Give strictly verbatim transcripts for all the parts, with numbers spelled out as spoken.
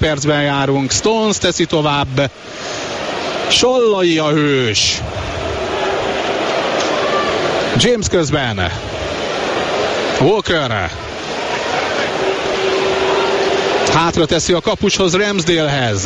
percben járunk. Stones teszi tovább. Sallai a hős. James közben. Walker. Hátra teszi a kapushoz, Ramsdalehez.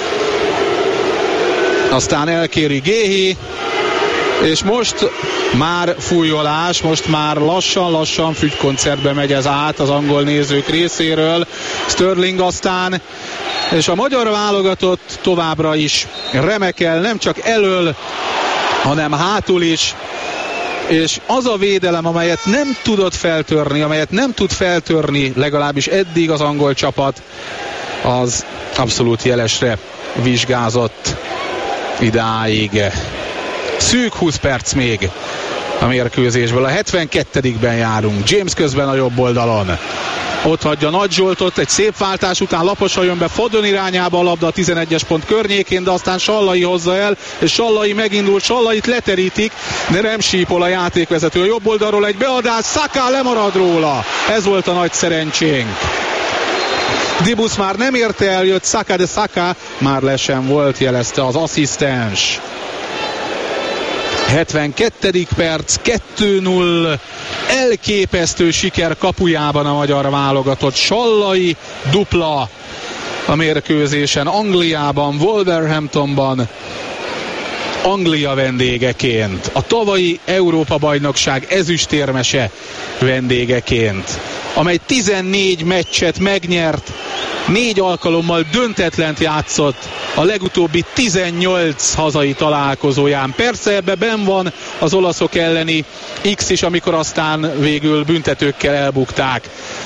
Aztán elkéri Géhi. És most már fújolás, most már lassan-lassan fügykoncertbe megy ez át az angol nézők részéről. Sterling aztán, és a magyar válogatott továbbra is remekel, nem csak elől, hanem hátul is. És az a védelem, amelyet nem tudott feltörni, amelyet nem tud feltörni legalábbis eddig az angol csapat, az abszolút jelesre vizsgázott idáig. Szűk húsz perc még a mérkőzésből. A hetvenkettedikben járunk. James közben a jobb oldalon. Ott hagyja Nagy Zsoltot, egy szép váltás után laposan jön be Foden irányába a labda a tizenegyes pont környékén, de aztán Sallai hozza el, és Sallai megindul, Sallait leterítik, de nem sípol a játékvezető. A jobb oldalról egy beadás, Saka lemarad róla. Ez volt a nagy szerencsénk. Dibus már nem érte el, jött Saka, de Saka már le sem volt, jelezte az asszisztens. hetvenkettedik perc, kettő null, elképesztő siker kapujában a magyar válogatott. Sallai dupla a mérkőzésen, Angliában, Wolverhamptonban, Anglia vendégeként, a tavalyi Európa-bajnokság ezüstérmese vendégeként, amely tizennégy meccset megnyert, négy alkalommal döntetlent játszott a legutóbbi tizennyolc hazai találkozóján. Persze ebbe benn van az olaszok elleni X is, amikor aztán végül büntetőkkel elbukták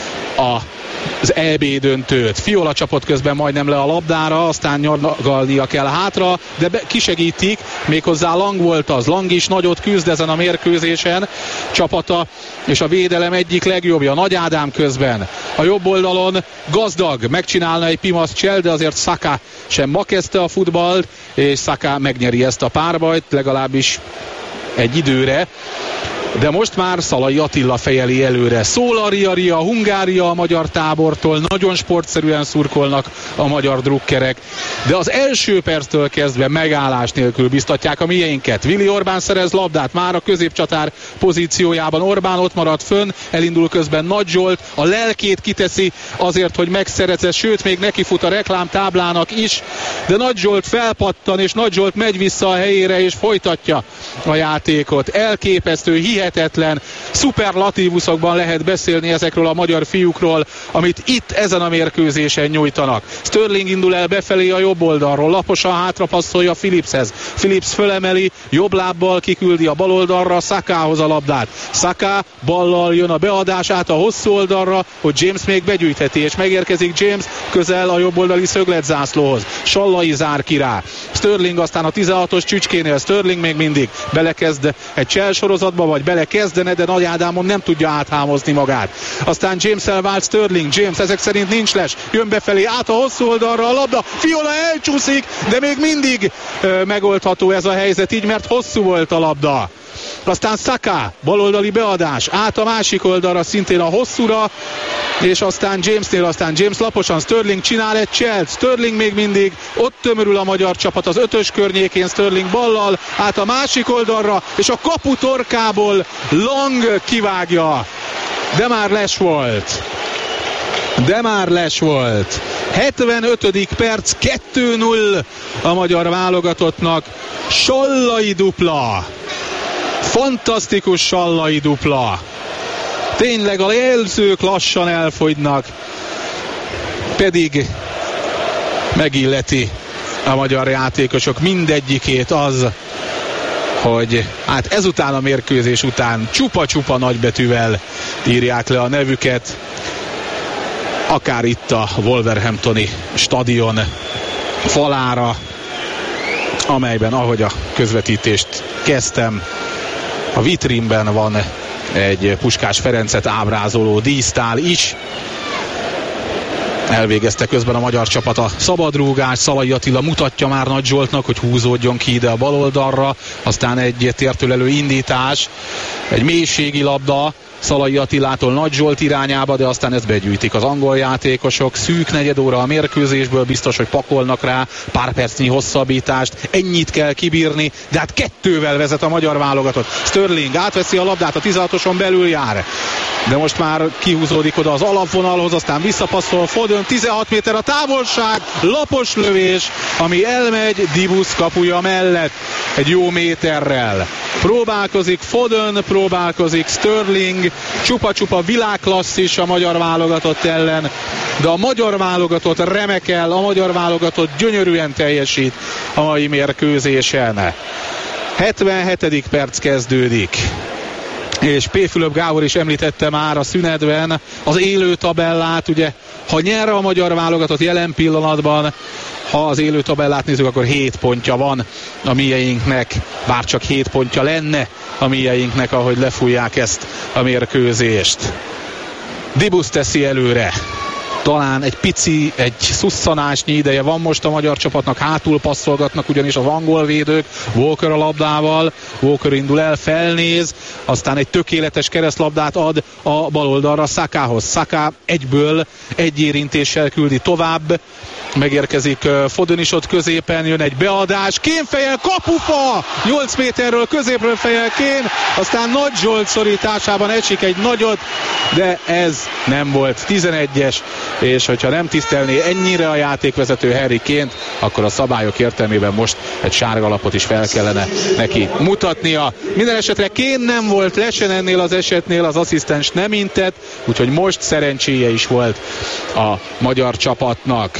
a az é bé döntőt. Fiola csapott közben majdnem le a labdára, aztán nyargalnia kell hátra, de be, kisegítik, méghozzá Lang volt az. Lang is nagyot küzd ezen a mérkőzésen, csapata és a védelem egyik legjobbja. Nagy Ádám közben. A jobb oldalon Gazdag megcsinálna egy pimasz csel, de azért Saka sem ma kezdte a futballt, és Saka megnyeri ezt a párbajt, legalábbis egy időre. De most már Szalai Attila fejeli előre. Szól a Ria Ria, Hungária a magyar tábortól, nagyon sportszerűen szurkolnak a magyar drukkerek, de az első perctől kezdve megállás nélkül biztatják a miénket. Willi Orbán szerez labdát már a középcsatár pozíciójában, Orbán ott marad fönn, elindul közben Nagy Zsolt, a lelkét kiteszi azért, hogy megszerezze, sőt még nekifut a reklámtáblának is, de Nagy Zsolt felpattan, és Nagy Zsolt megy vissza a helyére, és folytatja a játékot. Elképesztő, hihetetlen hihetetlen, szuperlatívuszokban lehet beszélni ezekről a magyar fiúkról, amit itt ezen a mérkőzésen nyújtanak. Sterling indul el befelé a jobb oldalról, laposan hátrapasszolja Phillipshez. Phillips fölemeli, jobb lábbal kiküldi a bal oldalra, Sakahoz a labdát. Saka ballal jön a beadás át a hosszú oldalra, hogy James még begyűjtheti, és megérkezik James közel a jobb oldali szögletzászlóhoz. Sallai zár ki rá. Sterling aztán a tizenhatos csücskénél, Sterling még mindig belekezd egy csel sorozatba, vagy belekezdene, de Nagy Ádámon nem tudja áthámozni magát. Aztán James-el vált Sterling, James ezek szerint nincs les, jön befelé, át a hosszú oldalra a labda, Fiola elcsúszik, de még mindig ö, megoldható ez a helyzet így, mert hosszú volt a labda. Aztán Saka, baloldali beadás, át a másik oldalra, szintén a hosszúra, és aztán Jamesnél, aztán James laposan, Sterling csinál egy cselt, Sterling még mindig, ott tömörül a magyar csapat az ötös környékén, Sterling ballal, át a másik oldalra, és a kapu torkából Lang kivágja, de már les volt. De már les volt. hetvenötödik perc, kettő null a magyar válogatottnak. Sallai dupla. Fantasztikus Sallai dupla. Tényleg a jelzők lassan elfogynak, pedig megilleti a magyar játékosok mindegyikét az, hogy hát ezután a mérkőzés után csupa-csupa nagybetűvel írják le a nevüket, akár itt a Wolverhamptoni stadion falára, amelyben, ahogy a közvetítést kezdtem, a vitrínben van egy Puskás Ferencet ábrázoló dísztál is. Elvégezte közben a magyar csapat a szabadrúgást, Szalai Attila mutatja már Nagy Zsoltnak, hogy húzódjon ki ide a bal oldalra, aztán egy tértől elő indítás, egy mélységi labda, Szalai Attilától Nagy Zsolt irányába, de aztán ezt begyűjtik az angol játékosok. Szűk negyed óra a mérkőzésből, biztos, hogy pakolnak rá pár percnyi hosszabbítást, ennyit kell kibírni, de hát kettővel vezet a magyar válogatott. Sterling átveszi a labdát, a tizenhatoson belül jár, de most már kihúzódik oda az alapvonalhoz, aztán visszapasszol Foden, tizenhat méter a távolság, lapos lövés, ami elmegy Dibusz kapuja mellett egy jó méterrel. Próbálkozik Foden, próbálkozik Sterling, csupa-csupa világklasszis a magyar válogatott ellen, de a magyar válogatott remekel, a magyar válogatott gyönyörűen teljesít a mai mérkőzésen. hetvenhetedik perc kezdődik. És P. Fülöp Gábor is említette már a szünetben az élő tabellát, ugye, ha nyer a magyar válogatott jelen pillanatban, ha az élő tabellát nézzük, akkor hét pontja van a mieinknek, bár csak hét pontja lenne a mieinknek, ahogy lefújják ezt a mérkőzést. Dibusz teszi előre. Talán egy pici, egy szusszanásnyi ideje van most a magyar csapatnak, hátul passzolgatnak ugyanis az angol védők, Walker a labdával, Walker indul el, felnéz, aztán egy tökéletes keresztlabdát ad a bal oldalra Sakahoz. Saka egyből egy érintéssel küldi tovább, megérkezik Foden is ott középen, jön egy beadás, Kane fejel, kapufa! nyolc méterről középről fejel Kane, aztán Nagy Zsolt szorításában esik egy nagyot, de ez nem volt tizenegyes, és hogyha nem tisztelné ennyire a játékvezető Harry Kane-t, akkor a szabályok értelmében most egy sárga lapot is fel kellene neki mutatnia. Minden esetre Kane nem volt lesen ennél az esetnél, az asszisztens nem intett, úgyhogy most szerencséje is volt a magyar csapatnak.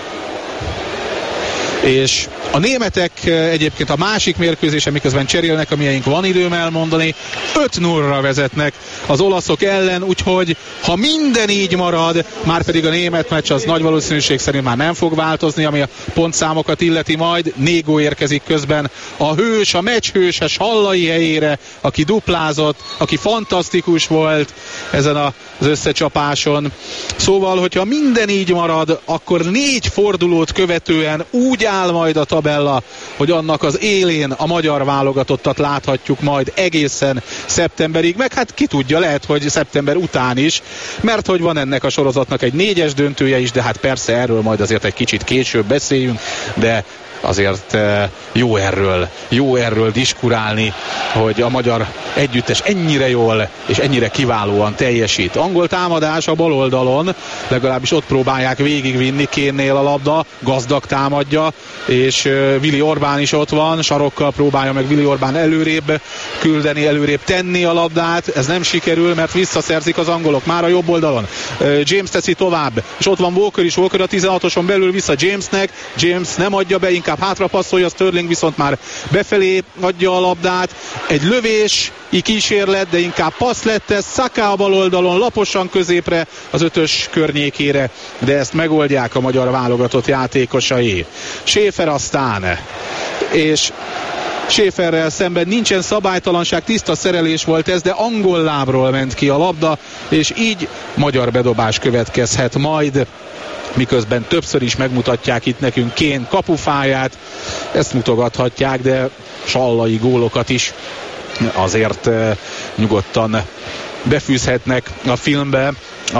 És a németek egyébként a másik mérkőzésen, miközben cserélnek, amilyeink van időm elmondani, öt nullra vezetnek az olaszok ellen, úgyhogy ha minden így marad, már pedig a német meccs az nagy valószínűség szerint már nem fog változni, ami a pontszámokat illeti majd. Négó érkezik közben a hős, a meccs hős, a Sallai helyére, aki duplázott, aki fantasztikus volt ezen az összecsapáson. Szóval, hogyha minden így marad, akkor négy fordulót követően úgy áll majd a tabella, hogy annak az élén a magyar válogatottat láthatjuk majd egészen szeptemberig, meg hát ki tudja, lehet, hogy szeptember után is, mert hogy van ennek a sorozatnak egy négyes döntője is, de hát persze erről majd azért egy kicsit később beszéljünk, de azért jó erről, jó erről diskurálni, hogy a magyar együttes ennyire jól és ennyire kiválóan teljesít. Angol támadás a bal oldalon, legalábbis ott próbálják végigvinni, Kane-nél a labda, Gazdag támadja, és Willi Orbán is ott van, sarokkal próbálja meg Willi Orbán előrébb küldeni, előrébb tenni a labdát, ez nem sikerül, mert visszaszerzik az angolok, már a jobb oldalon. James teszi tovább, és ott van Walker is, Walker a tizenhatoson belül vissza Jamesnek, James nem adja be, inkább hátra passzolja, Sterling viszont már befelé adja a labdát, egy lövés, így kísérlet, de inkább passz lett ez, Saka a bal oldalon, laposan középre, az ötös környékére, de ezt megoldják a magyar válogatott játékosai. Schäfer aztán, és Schäferrel szemben nincsen szabálytalanság, tiszta szerelés volt ez, de angol lábról ment ki a labda, és így magyar bedobás következhet majd, miközben többször is megmutatják itt nekünk Kane kapufáját, ezt mutogathatják, de sallai gólokat is azért uh, nyugodtan befűzhetnek a filmbe a,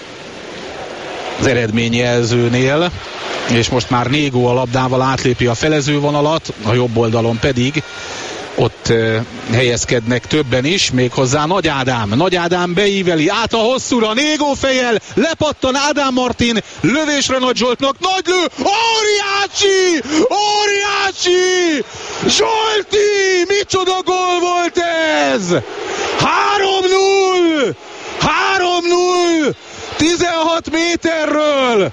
az eredményjelzőnél, és most már Négó a labdával átlépi a felezővonalat, a jobb oldalon pedig ott uh, helyezkednek többen is, méghozzá Nagy Ádám. Nagy Ádám beíveli, át a hosszúra, Négó fejjel, lepattan Ádám Martin, lövésre Nagy Zsoltnak, nagy lő, óriási! Óriási! Zsolti! Micsoda gól volt ez! három null! három null! tizenhat méterről!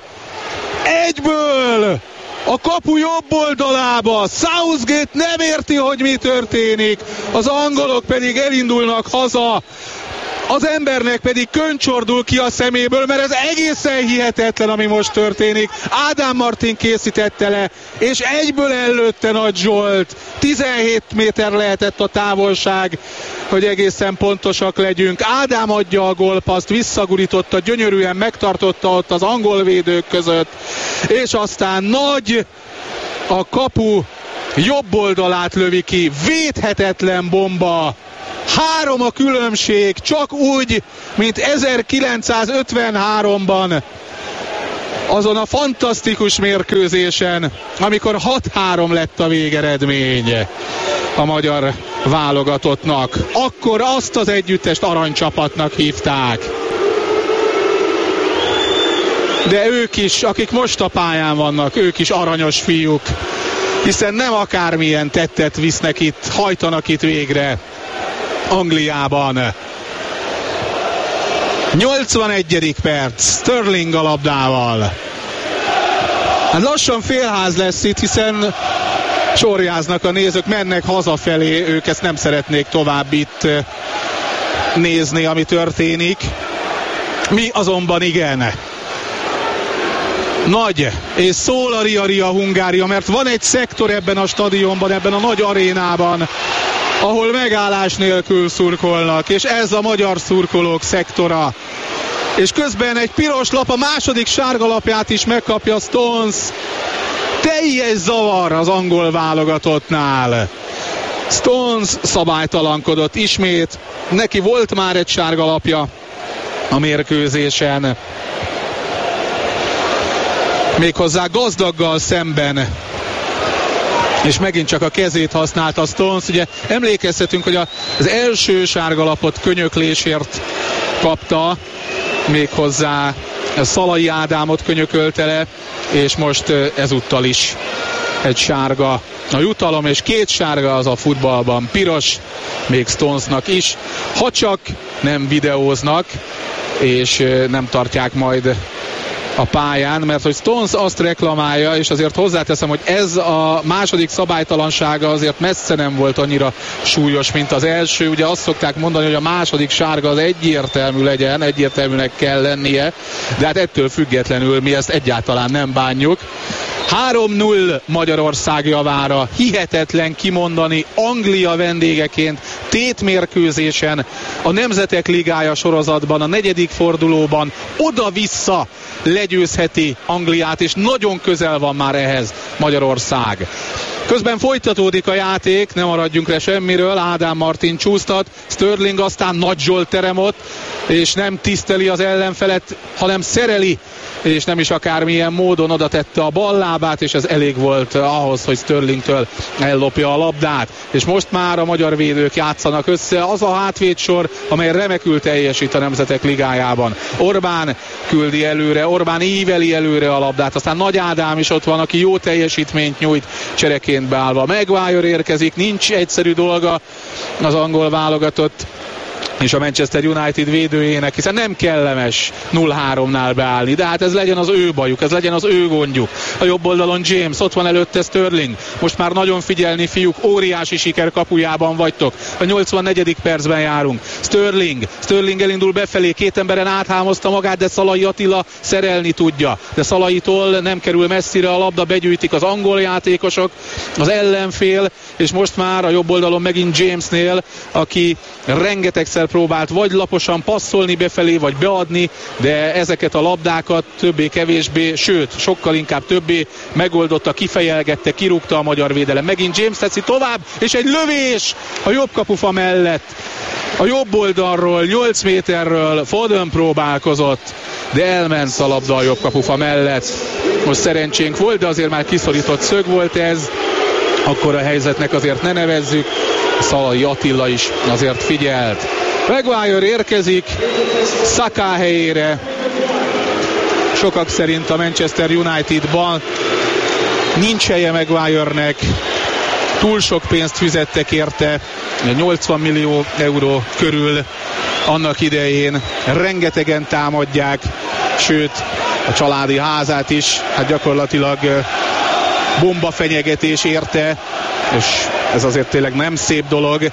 Egyből! A kapu jobb oldalába, Southgate nem érti, hogy mi történik, az angolok pedig elindulnak haza, az embernek pedig köncsordul ki a szeméből, mert ez egészen hihetetlen, ami most történik. Ádám Martin készítette le, és egyből ellőtte Nagy Zsolt. tizenhét méter lehetett a távolság, hogy egészen pontosak legyünk. Ádám adja a gólpaszt, visszagurította, gyönyörűen megtartotta ott az angol védők között, és aztán Nagy a kapu jobb oldalát lövi ki, védhetetlen bomba. Három a különbség, csak úgy, mint ezerkilencszázötvenháromban, azon a fantasztikus mérkőzésen, amikor hat három lett a végeredmény a magyar válogatottnak. Akkor azt az együttest aranycsapatnak hívták. De ők is, akik most a pályán vannak, ők is aranyos fiúk, hiszen nem akármilyen tettet visznek itt, hajtanak itt végre Angliában. nyolcvanegyedik perc, Sterling a labdával. Hát lassan félház lesz itt, hiszen sorjáznak a nézők, mennek hazafelé, ők ezt nem szeretnék tovább itt nézni, ami történik. Mi azonban igen. Nagy, és szól a Ria Ria Hungária, mert van egy szektor ebben a stadionban, ebben a nagy arénában, ahol megállás nélkül szurkolnak, és ez a magyar szurkolók szektora. És közben egy piros lap, a második sárga lapját is megkapja Stones. Teljes zavar az angol válogatottnál. Stones szabálytalankodott ismét, neki volt már egy sárga lapja a mérkőzésen. Méghozzá gazdaggal szemben, és megint csak a kezét használta Stones. Ugye emlékeztetünk, hogy az első sárgalapot könyöklésért kapta, méghozzá Szalai Ádámot könyökölte le, és most ezúttal is egy sárga a jutalom, és két sárga az a futballban, piros még Stonesnak is, ha csak nem videóznak, és nem tartják majd a pályán, mert hogy Stones azt reklamálja, és azért hozzáteszem, hogy ez a második szabálytalansága azért messze nem volt annyira súlyos, mint az első. Ugye azt szokták mondani, hogy a második sárga az egyértelmű legyen, egyértelműnek kell lennie, de hát ettől függetlenül mi ezt egyáltalán nem bánjuk. három null Magyarország javára, hihetetlen kimondani, Anglia vendégeként tétmérkőzésen, a Nemzetek Ligája sorozatban, a negyedik fordulóban oda-vissza legyőzheti Angliát, és nagyon közel van már ehhez Magyarország. Közben folytatódik a játék, nem maradjunk le semmiről, Ádám Martin csúsztat, Sterling aztán Nagy Zsolt terem ott, és nem tiszteli az ellenfelet, hanem szereli, és nem is akármilyen módon oda tette a bal lábát, és ez elég volt ahhoz, hogy Sterlingtől ellopja a labdát. És most már a magyar védők játszanak össze, az a hátvédsor, amely remekül teljesít a Nemzetek Ligájában. Orbán küldi előre, Orbán íveli előre a labdát, aztán Nagy Ádám is ott van, aki jó teljesítményt nyújt csereként beállva. Maguire érkezik, nincs egyszerű dolga az angol válogatott és a Manchester United védőjének, hiszen nem kellemes nulla háromnál beállni, de hát ez legyen az ő bajuk, ez legyen az ő gondjuk. A jobb oldalon James, ott van előtte Sterling, most már nagyon figyelni fiúk, óriási siker kapujában vagytok. A nyolcvannegyedik percben járunk. Sterling, Sterling elindul befelé, két emberen áthámozta magát, de Szalai Attila szerelni tudja. De Szalaitól nem kerül messzire a labda, begyűjtik az angol játékosok, az ellenfél, és most már a jobb oldalon megint Jamesnél, aki rengetegszer próbált vagy laposan passzolni befelé, vagy beadni, de ezeket a labdákat többé-kevésbé, sőt, sokkal inkább többé megoldotta, kifejelgette, kirúgta a magyar védelem. Megint James teszi tovább, és egy lövés a jobb kapufa mellett. A jobb oldalról, nyolc méterről Foden próbálkozott, de elment a labda a jobb kapufa mellett. Most szerencsénk volt, de azért már kiszorított szög volt ez. Akkor a helyzetnek azért ne nevezzük. Szalai Attila is azért figyelt. Maguire érkezik Saka helyére. Sokak szerint a Manchester Unitedban nincs helye Maguire-nek. Túl sok pénzt fizettek érte, nyolcvan millió euró körül annak idején. Rengetegen támadják, sőt a családi házát is, hát gyakorlatilag bombafenyegetés érte, és ez azért tényleg nem szép dolog,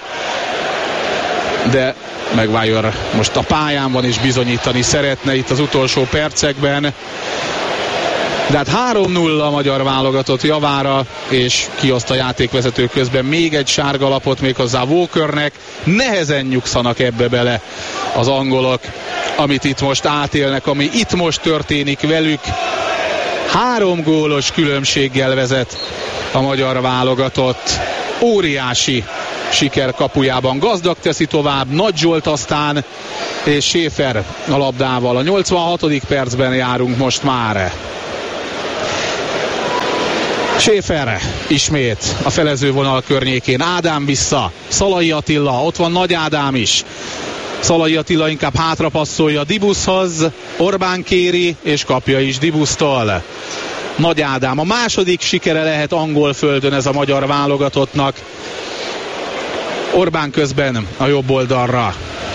de Maguire most a pályán van és bizonyítani szeretne itt az utolsó percekben. De hát három nulla a magyar válogatott javára, és kioszt a játékvezető közben még egy sárga lapot, méghozzá Walkernek. Nehezen nyugszanak ebbe bele az angolok, amit itt most átélnek, ami itt most történik velük. Három gólos különbséggel vezet a magyar válogatott. Óriási siker kapujában. Gazdag teszi tovább, Nagy Zsolt aztán, és Schäfer a labdával. A nyolcvanhatodik percben járunk most már. Schäfer ismét a felezővonal környékén, Ádám vissza, Szalai Attila, ott van Nagy Ádám is. Szalai Attila inkább hátra passzolja Dibuszhoz, Orbán kéri, és kapja is Dibusztól. Nagy Ádám, a második sikere lehet angol földön ez a magyar válogatottnak. Orbán közben a jobb oldalra,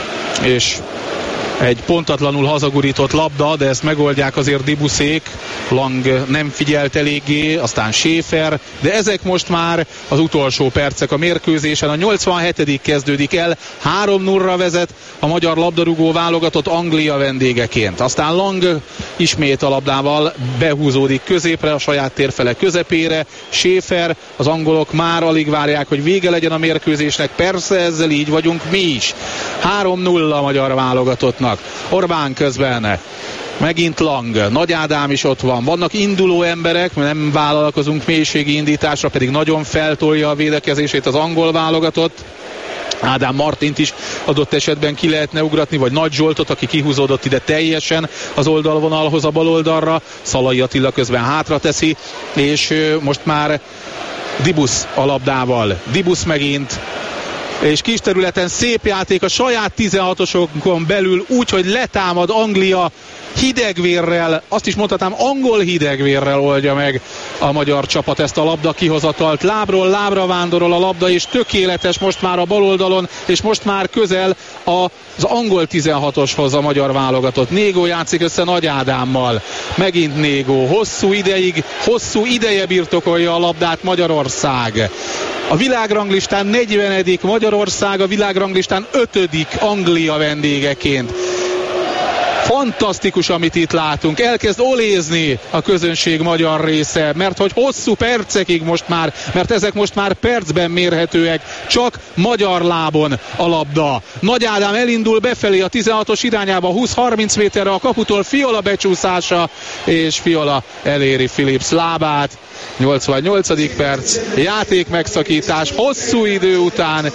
és egy pontatlanul hazagurított labda, de ezt megoldják azért Dibuszék. Lang nem figyelt eléggé, aztán Schäfer, de ezek most már az utolsó percek a mérkőzésen. A nyolcvanhetedik kezdődik el, három nullra vezet a magyar labdarúgó válogatott Anglia vendégeként. Aztán Lang ismét a labdával behúzódik középre, a saját térfele közepére. Schäfer, az angolok már alig várják, hogy vége legyen a mérkőzésnek. Persze ezzel így vagyunk mi is. három nulla a magyar válogatottnak. Orbán közben, megint Lang, Nagy Ádám is ott van, vannak induló emberek, nem vállalkozunk mélységi indításra, pedig nagyon feltolja a védekezését az angol válogatott. Ádám Martint is adott esetben ki lehetne ugratni, vagy Nagy Zsoltot, aki kihúzódott ide teljesen az oldalvonalhoz a bal oldalra. Szalai Attila közben hátra teszi, és most már Dibusz a labdával. Dibusz megint, és kis területen szép játék a saját tizenhatosokon belül, úgy, hogy letámad Anglia hidegvérrel, azt is mondhatnám, angol hidegvérrel oldja meg a magyar csapat ezt a labda kihozatalt. Lábról lábra vándorol a labda, és tökéletes most már a bal oldalon, és most már közel az angol tizenhatoshoz a magyar válogatott. Négó játszik össze Nagy Ádámmal. Megint Négó. Hosszú ideig, hosszú ideje birtokolja a labdát Magyarország. A világranglistán negyvenedik Magyarország, a világranglistán ötödik Anglia vendégeként. Fantasztikus, amit itt látunk. Elkezd olézni a közönség magyar része, mert hogy hosszú percekig most már, mert ezek most már percben mérhetőek, csak magyar lábon a labda. Nagy Ádám elindul befelé a tizenhatos irányába, húsz-harminc méterre a kaputól, Fiola becsúszása, és Fiola eléri Phillips lábát. nyolcvannyolcadik perc, játék megszakítás hosszú idő után.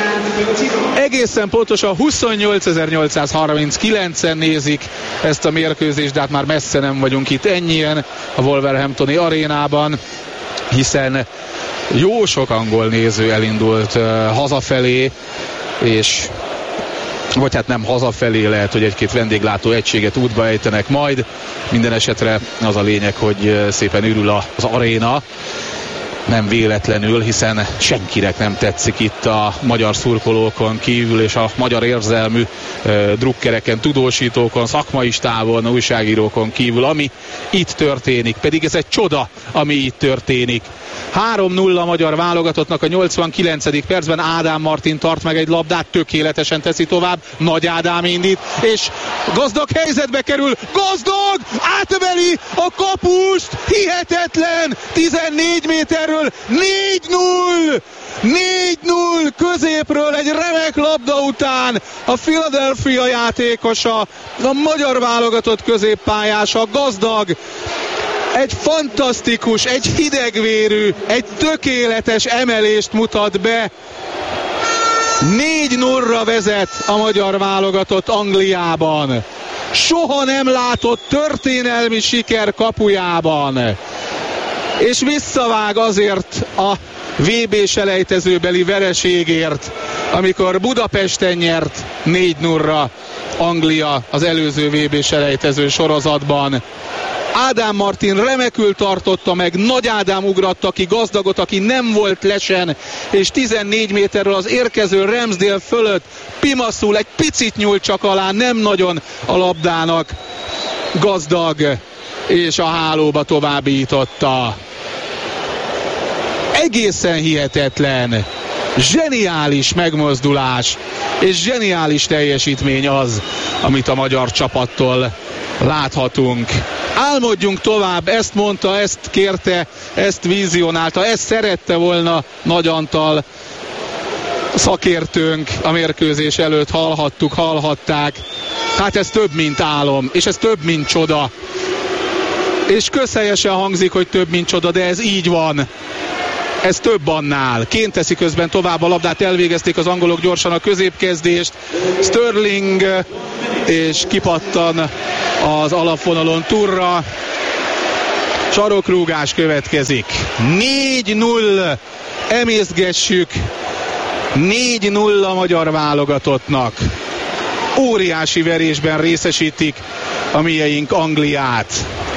Egészen pontosan huszonnyolcezer-nyolcszázharminckilencen nézik ezt a mérkőzést, de hát már messze nem vagyunk itt ennyien a Wolverhamptoni arénában, hiszen jó sok angol néző elindult uh, hazafelé, és vagy hát nem hazafelé, lehet, hogy egy-két vendéglátó egységet útba ejtenek majd. Minden esetre az a lényeg, hogy szépen ürül az aréna. Nem véletlenül, hiszen senkinek nem tetszik itt a magyar szurkolókon kívül, és a magyar érzelmű uh, drukkereken, tudósítókon, szakmai stábon, újságírókon kívül, ami itt történik. Pedig ez egy csoda, ami itt történik. három nulla magyar válogatottnak a nyolcvankilencedik percben. Ádám Martin tart meg egy labdát, tökéletesen teszi tovább, Nagy Ádám indít, és Gazdag helyzetbe kerül, Gazdag átöveli a kapust, hihetetlen, tizennégy méterről, négy null, négy null középről egy remek labda után a Philadelphia játékosa, a magyar válogatott középpályása, Gazdag egy fantasztikus, egy hidegvérű, egy tökéletes emelést mutat be. négy nullra vezet a magyar válogatott Angliában. Soha nem látott történelmi siker kapujában. És visszavág azért a vé bé-selejtezőbeli vereségért, amikor Budapesten nyert négy nullra Anglia az előző vé bé-selejtező sorozatban. Ádám Martin remekül tartotta meg, Nagy Ádám ugratta ki Gazdagot, aki nem volt lesen, és tizennégy méterről az érkező Ramsdale fölött pimaszul, egy picit nyúlt csak alá, nem nagyon a labdának Gazdag, és a hálóba továbbította. Egészen hihetetlen, zseniális megmozdulás, és zseniális teljesítmény az, amit a magyar csapattól láthatunk. Álmodjunk tovább, ezt mondta, ezt kérte, ezt vizionálta, ezt szerette volna Nagy Antal szakértőnk a mérkőzés előtt, hallhattuk, hallhatták. Hát ez több, mint álom, és ez több, mint csoda. És közhelyesen hangzik, hogy több, mint csoda, de ez így van. Ez több annál. Kane teszi közben tovább a labdát, elvégezték az angolok gyorsan a középkezdést. Sterling, és kipattan az alapvonalon Turra. Sarokrúgás következik. négy null. Emészgessük. négy null a magyar válogatottnak. Óriási verésben részesítik a mieink Angliát.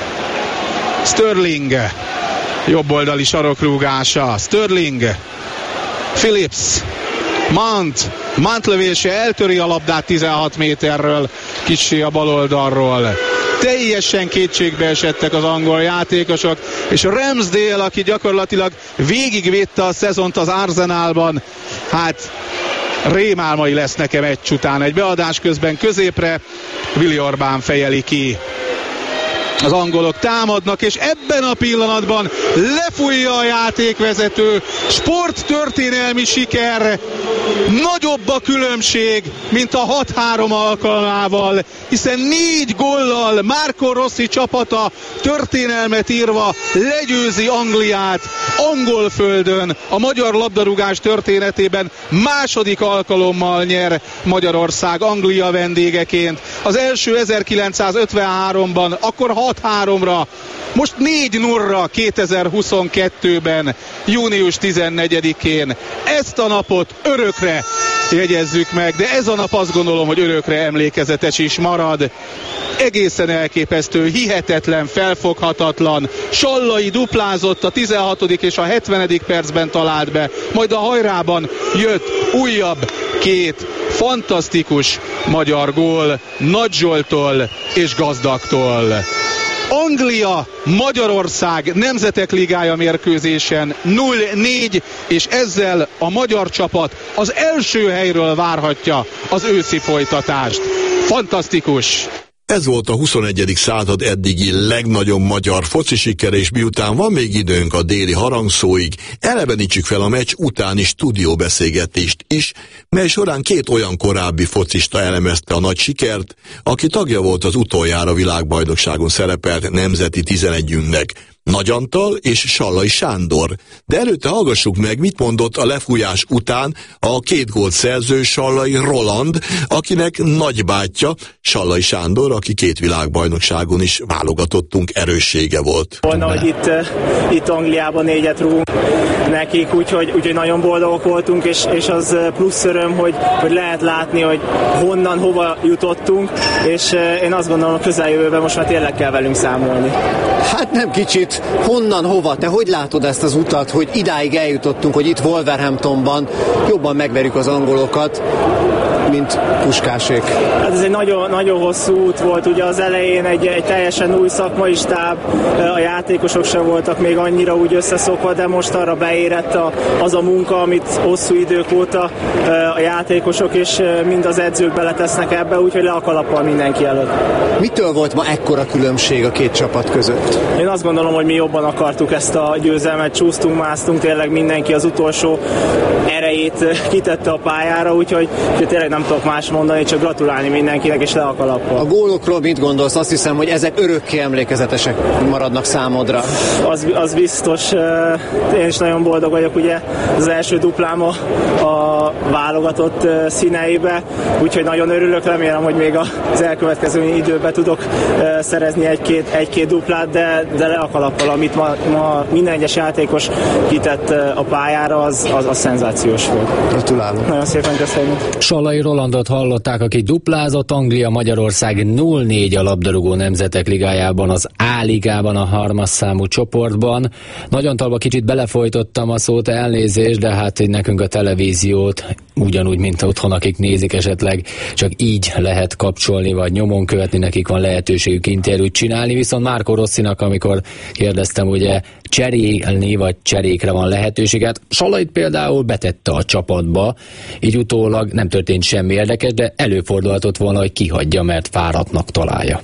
Sterling jobboldali sarokrúgása. Sterling, Phillips, Mount, Mount lövése eltöri a labdát tizenhat méterről, kissé a baloldalról. Teljesen kétségbe esettek az angol játékosok, és Ramsdale, aki gyakorlatilag végigvédte a szezont az Arsenalban, hát rémálmai lesznek meccs után. Egy beadás közben középre Willi Orbán fejeli ki. Az angolok támadnak, és ebben a pillanatban lefújja a játékvezető. Sporttörténelmi siker. Nagyobb a különbség, mint a hat három alkalmával, hiszen négy góllal Marco Rossi csapata történelmet írva legyőzi Angliát angol földön. A magyar labdarúgás történetében második alkalommal nyer Magyarország Anglia vendégeként. Az első ezerkilencszázötvenháromban, akkor hat háromra, most négy nullra kétezer-huszonkettőben, június tizennegyedikén. Ezt a napot örökre jegyezzük meg, de ez a nap azt gondolom, hogy örökre emlékezetes is marad. Egészen elképesztő, hihetetlen, felfoghatatlan. Sallai duplázott, a tizenhatodik és a hetvenedik percben talált be, majd a hajrában jött újabb két fantasztikus magyar gól Nagy Zsolttól és Gazdagtól. Anglia, Magyarország Nemzetek Ligája mérkőzésen null négy, és ezzel a magyar csapat az első helyről várhatja az őszi folytatást. Fantasztikus! Ez volt a huszonegyedik század eddigi legnagyobb magyar foci sikere, és miután van még időnk a déli harangszóig, elevenítsük fel a meccs utáni stúdióbeszélgetést is, mely során két olyan korábbi focista elemezte a nagy sikert, aki tagja volt az utoljára világbajnokságon szerepelt nemzeti tizenegyünknek, Nagy Antal és Sallai Sándor. De előtte hallgassuk meg, mit mondott a lefújás után a két gólt szerző Sallai Roland, akinek nagybátyja Sallai Sándor, aki két világbajnokságon is válogatottunk erőssége volt. Volna, hogy itt, itt Angliában négyet rúgunk nekik, úgyhogy, úgyhogy nagyon boldogok voltunk, és, és az plusz öröm, hogy, hogy lehet látni, hogy honnan, hova jutottunk, és én azt gondolom, a közeljövőben most már tényleg kell velünk számolni. Hát nem kicsit. Honnan, hova? Te hogy látod ezt az utat, hogy idáig eljutottunk, hogy itt Wolverhamptonban jobban megverjük az angolokat, mint Puskásék? Hát ez egy nagyon, nagyon hosszú út volt, ugye az elején egy, egy teljesen új szakmai stáb, a játékosok sem voltak még annyira úgy összeszokva, de most arra beérett a, az a munka, amit hosszú idők óta a játékosok és mind az edzők beletesznek ebbe, úgyhogy le a kalappal mindenki előtt. Mitől volt ma ekkora különbség a két csapat között? Én azt gondolom, hogy mi jobban akartuk ezt a győzelmet, csúsztunk, másztunk, tényleg mindenki az utolsó erejét kitette a pályára, úgyhogy, úgyhogy tényleg nem tudok más mondani, csak gratulálni mindenkinek, és le a kalappal. A gólokról mit gondolsz? Azt hiszem, hogy ezek örökké emlékezetesek maradnak számodra. Az, az biztos. Én is nagyon boldog vagyok, ugye az első duplám a, a válogatott színeibe, úgyhogy nagyon örülök, remélem, hogy még az elkövetkező időben tudok szerezni egy-két, egy-két duplát, de, de le a kalappal, amit ma, ma minden egyes játékos kitett a pályára, az, az, az szenzációs volt. Gratulálok. Nagyon szépen köszönjük. Sallai Rolandot hallották, aki duplázott. Anglia Magyarország null négy a labdarúgó Nemzetek Ligájában, az A-ligában, a harmas számú csoportban. Nagy Antalba kicsit belefolytottam a szót, elnézést, de hát nekünk a televíziót ugyanúgy, mint otthon, akik nézik, esetleg csak így lehet kapcsolni, vagy nyomon követni, nekik van lehetőségük interjút csinálni, viszont Marco Rossinak, amikor kérdeztem, ugye cserélni, vagy cserékre van lehetőséget. Sallait például betette a csapatba, így utólag nem történt semmi érdekes, de előfordulhatott volna, hogy kihagyja, mert fáradtnak találja.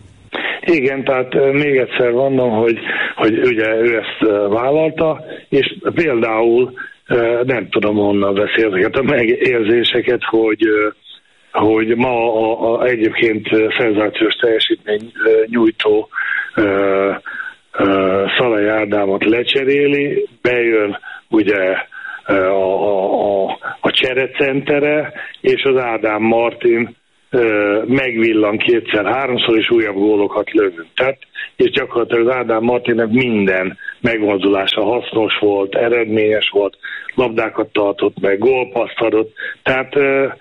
Igen, tehát még egyszer mondom, hogy, hogy ugye ő ezt vállalta, és például nem tudom honnan veszi ezeket a megérzéseket, hogy, hogy ma a, a egyébként szenzációs teljesítmény nyújtó Szalai Ádámot lecseréli, bejön ugye a, a, a, a cserecentere, és az Ádám Martin megvillan kétszer-háromszor, és újabb gólokat lövünk. Tehát, és gyakorlatilag az Ádám Martinnek minden megmozdulása hasznos volt, eredményes volt, labdákat tartott meg, gólpasszt adott. Tehát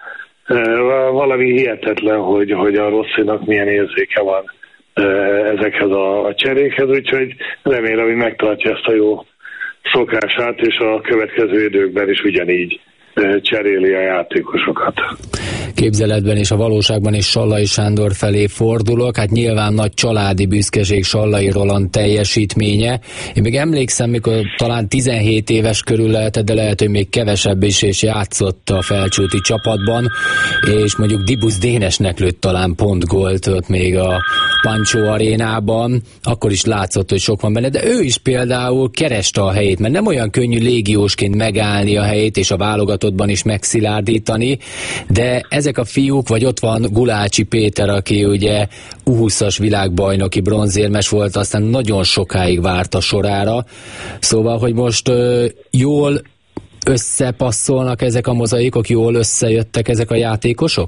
valami hihetetlen, hogy, hogy a Rossinak milyen érzéke van ezekhez a, a cserékhez, úgyhogy remélem, hogy megtartja ezt a jó szokását, és a következő időkben is ugyanígy cseréli a játékosokat. Képzeletben és a valóságban is Sallai Sándor felé fordulok. Hát nyilván nagy családi büszkeség Sallai Roland teljesítménye. Én még emlékszem, mikor talán tizenhét éves körül lehetett, de lehet, hogy még kevesebb is, és játszott a Felcsúti csapatban, és mondjuk Dibusz Dénesnek lőtt talán pont gólt ott még a Pancsó arénában, akkor is látszott, hogy sok van benne, de ő is például kereste a helyét, mert nem olyan könnyű légiósként megállni a helyét, és a válogatottban is megszilárdítani, de ezek a fiúk, vagy ott van Gulácsi Péter, aki ugye U húszas világbajnoki bronzérmes volt, aztán nagyon sokáig várt a sorára, szóval, hogy most ö, jól összepasszolnak ezek a mozaikok, jól összejöttek ezek a játékosok?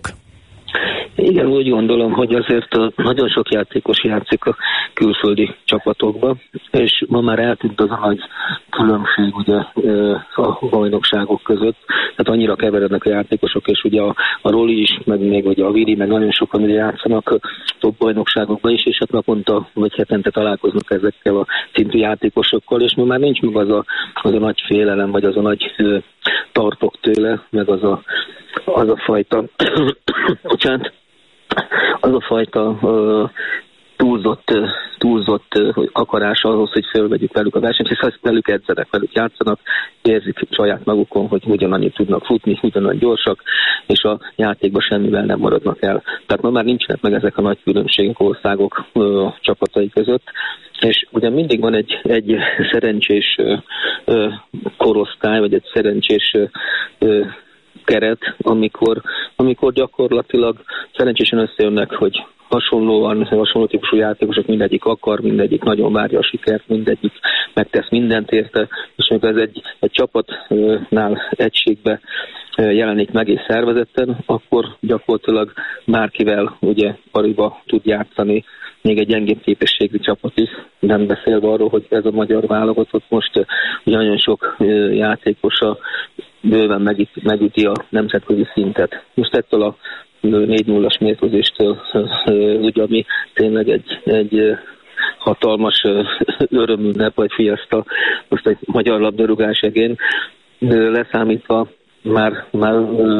Igen, úgy gondolom, hogy azért nagyon sok játékos játszik a külföldi csapatokba, és ma már eltűnt az a nagy különbség ugye a bajnokságok között, tehát annyira keverednek a játékosok, és ugye a, a Roli is, meg még ugye a Vili, meg nagyon sokan ugye játszanak top bajnokságokba is, és hát naponta vagy hetente találkoznak ezekkel a szintű játékosokkal, és ma már nincs meg az a, az a nagy félelem, vagy az a nagy tartok tőle, meg az a, az a fajta bocsánat, az a fajta uh, túlzott, uh, túlzott uh, akarás ahhoz, hogy fölvegyük velük a versenyt, és ha velük edzenek, velük játszanak, érzik saját magukon, hogy ugyanannyit tudnak futni, ugyanannyit gyorsak, és a játékban semmivel nem maradnak el. Tehát ma már nincsenek meg ezek a nagy különbségek országok uh, csapatai között, és ugye mindig van egy, egy szerencsés uh, uh, korosztály, vagy egy szerencsés uh, keret, amikor, amikor gyakorlatilag szerencsésen összejönnek, hogy hasonlóan, hasonló típusú játékosok, mindegyik akar, mindegyik nagyon várja a sikert, mindegyik megtesz mindent érte, és amikor ez egy, egy csapatnál egységbe jelenik meg és szervezetten, akkor gyakorlatilag bárkivel ugye pariba tud játszani, még egy gyengébb képességű csapat is, nem beszélve arról, hogy ez a magyar válogatott most ugye nagyon sok játékosa bőven megüti, megüti a nemzetközi szintet. Most ettől a négy nullás mérkőzéstől, ugye, ami tényleg egy, egy hatalmas örömünnep, vagy fiaszta, most egy magyar labdarúgás egén, leszámítva már, már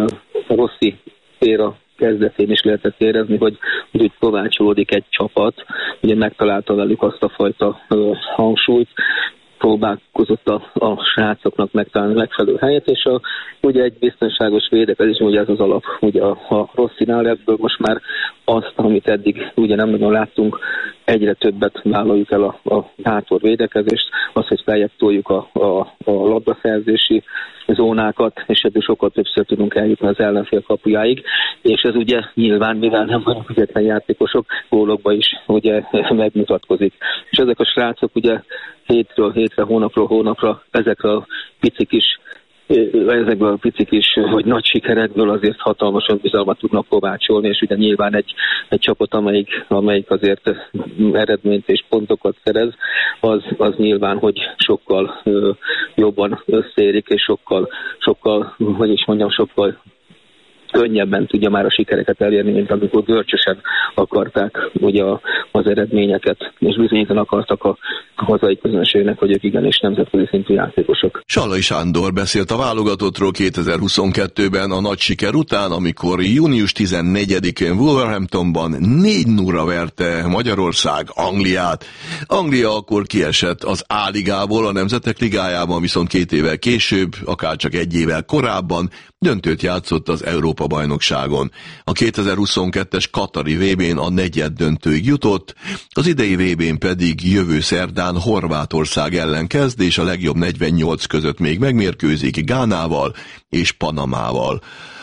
a Rossi éra kezdetén is lehetett érezni, hogy, hogy úgy kovácsolódik egy csapat, ugye megtalálta velük azt a fajta uh, hangsúlyt, próbálkozott a, a srácoknak megtalálni megfelelő helyet, és a, ugye egy biztonságos védekezés, ugye ez az alap, ugye a, a Rossinál ebből most már azt, amit eddig ugye nem nagyon láttunk, egyre többet vállaljuk el a, a hátor védekezést, az, hogy feljebb toljuk a, a, a labdaszerzési zónákat, és ebből sokkal többször tudunk eljutni az ellenfél kapujáig, és ez ugye nyilván, mivel nem vagyunk ügyetlen játékosok, gólokba is ugye megmutatkozik. És ezek a srácok ugye hétről hétre, hónapról hónapra ezekre a pici kis ezekből a pici kis, vagy nagy sikerekből azért hatalmas önbizalmat tudnak kovácsolni, és ugye nyilván egy, egy csapat, amelyik, amelyik azért eredményt és pontokat szerez, az, az nyilván, hogy sokkal ö, jobban összeérik, és sokkal, sokkal, hogy is mondjam, sokkal könnyebben tudja már a sikereket elérni, mint amikor görcsösen akarták ugye az eredményeket, és bizonyítan akartak a, a hazai közönségnek, hogy ők igenis nemzetközi szintű játékosok. Sallai Sándor beszélt a válogatottról kétezer-huszonkettőben a nagy siker után, amikor június tizennegyedikén Wolverhamptonban négy nullra verte Magyarország Angliát. Anglia akkor kiesett az A-ligából, a Nemzetek Ligájában viszont két évvel később, akár csak egy évvel korábban döntőt játszott az Európa-bajnokságon. A kétezer-huszonkettes katari vé bén a negyed döntőig jutott, az idei vé bén pedig jövő szerdán Horvátország ellen kezd, és a legjobb negyvennyolc között még megmérkőzik Gánával és Panamával.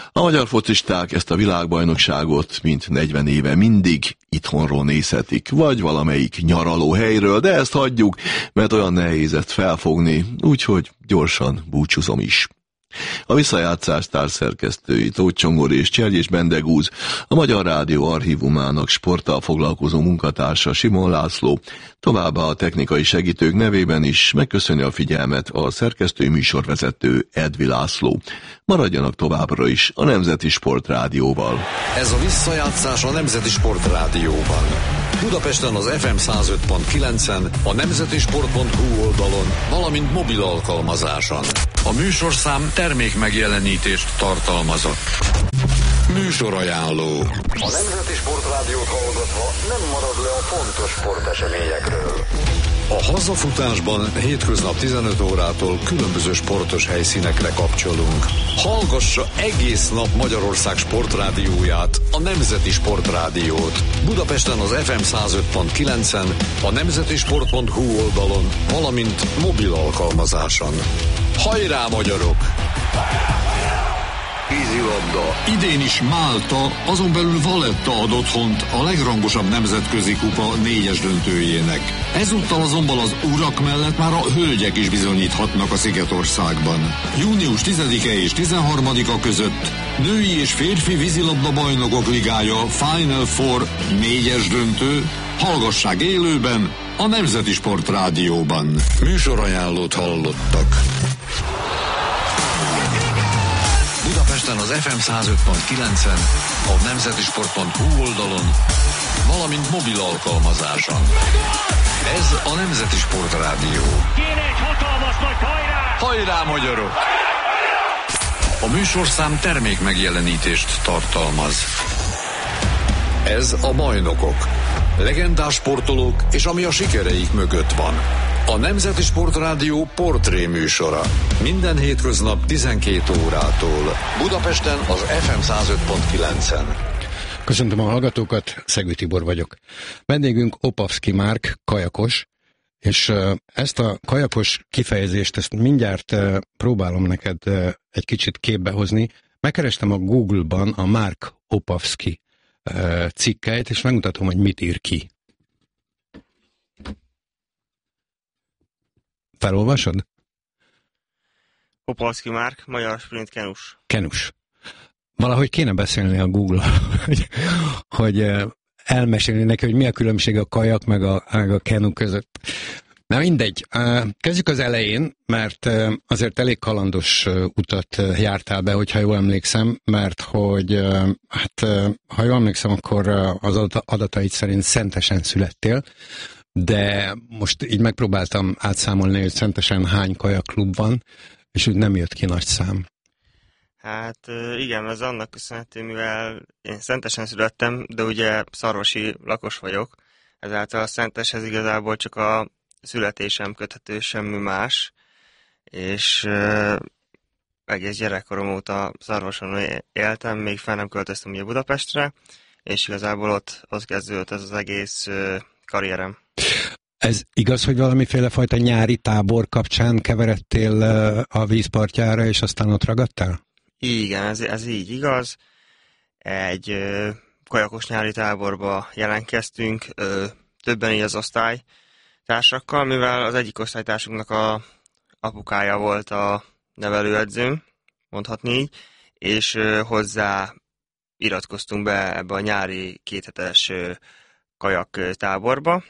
A magyar focisták ezt a világbajnokságot mint negyven éve mindig itthonról nézhetik, vagy valamelyik nyaraló helyről, de ezt hagyjuk, mert olyan nehéz ezt felfogni, úgyhogy gyorsan búcsúzom is. A visszajátszás társszerkesztői Tóth Csongor és Cserjés Bendegúz, a Magyar Rádió archívumának sporttal foglalkozó munkatársa Simon László, továbbá a technikai segítők nevében is megköszöni a figyelmet a szerkesztő műsorvezető Edvi László. Maradjanak továbbra is a Nemzeti Sport Rádióval. Ez a visszajátszás a Nemzeti Sport Rádióban. Budapesten az ef em száz öt pont kilencen, a nemzetisport pont hu oldalon, valamint mobil alkalmazáson. A műsorszám termékmegjelenítést tartalmazott. Műsorajánló. A Nemzeti Sport Rádiót hallgatva nem marad le a fontos sporteseményekről. A hazafutásban hétköznap tizenöt órától különböző sportos helyszínekre kapcsolunk. Hallgassa egész nap Magyarország sportrádióját, a Nemzeti Sport Rádiót. Budapesten az ef em száz öt pont kilencen, a nemzetisport pont hu oldalon, valamint mobil alkalmazáson. Hajrá, magyarok! Vízilabda. Idén is Málta, azon belül Valletta ad otthont a legrangosabb nemzetközi kupa négyes döntőjének. Ezúttal azonban az urak mellett már a hölgyek is bizonyíthatnak a Szigetországban. június tizedike és tizenharmadika között női és férfi vízilabda bajnokok ligája Final Four négyes döntő. Hallgassák élőben a Nemzeti Sport Rádióban. Műsorajánlót hallottak. Budapesten az ef em száz öt pont kilencen, a nemzetisport pont hu oldalon, valamint mobil alkalmazáson. Ez a Nemzeti Sport Rádió. Kéne egy hatalmas nagy hajrá! Hajrá, magyarok! A műsorszám termékmegjelenítést tartalmaz. Ez a Bajnokok. Legendás sportolók és ami a sikereik mögött van. A Nemzeti Sport Rádió portré műsora. Minden hétköznap tizenkét órától. Budapesten az ef em száz öt pont kilencen. Köszöntöm a hallgatókat, Szegő Tibor vagyok. Vendégünk Opavszky Márk, kajakos, és ezt a kajakos kifejezést, ezt mindjárt próbálom neked egy kicsit képbe hozni. Megkerestem a Google-ban a Márk Opavszky cikkeit, és megmutatom, hogy mit ír ki. Felolvasod? Opavszky Márk, magyar sprint kenus. Kenus. Valahogy kéne beszélni a Google, hogy, hogy elmesélni neki, hogy mi a különbség a kajak meg a, meg a kenu között. Na mindegy. Kezdjük az elején, mert azért elég kalandos utat jártál be, hogyha jól emlékszem, mert hogy, hát ha jól emlékszem, akkor az adataid szerint Szentesen születtél, de most így megpróbáltam átszámolni, hogy Szentesen hány kajakklub van, és úgy nem jött ki nagy szám. Hát igen, ez annak köszönhető, mivel én Szentesen születtem, de ugye szarvasi lakos vagyok, ezáltal a Szenteshez igazából csak a születésem köthető, semmi más, és uh, egész gyerekkorom óta Szarvason éltem, még fel nem költöztem ugye Budapestre, és igazából ott, ott kezdődött ez az egész uh, karrierem. Ez igaz, hogy valamiféle fajta nyári tábor kapcsán keveredtél a vízpartjára, és aztán ott ragadtál? Igen, ez, ez így igaz. Egy uh, kajakos nyári táborba jelentkeztünk, uh, többen így az osztály társakkal, mivel az egyik osztálytársunknak a apukája volt a nevelőedzőm, mondhatni így, és uh, hozzá iratkoztunk be ebbe a nyári kéthetes uh, kajak táborba,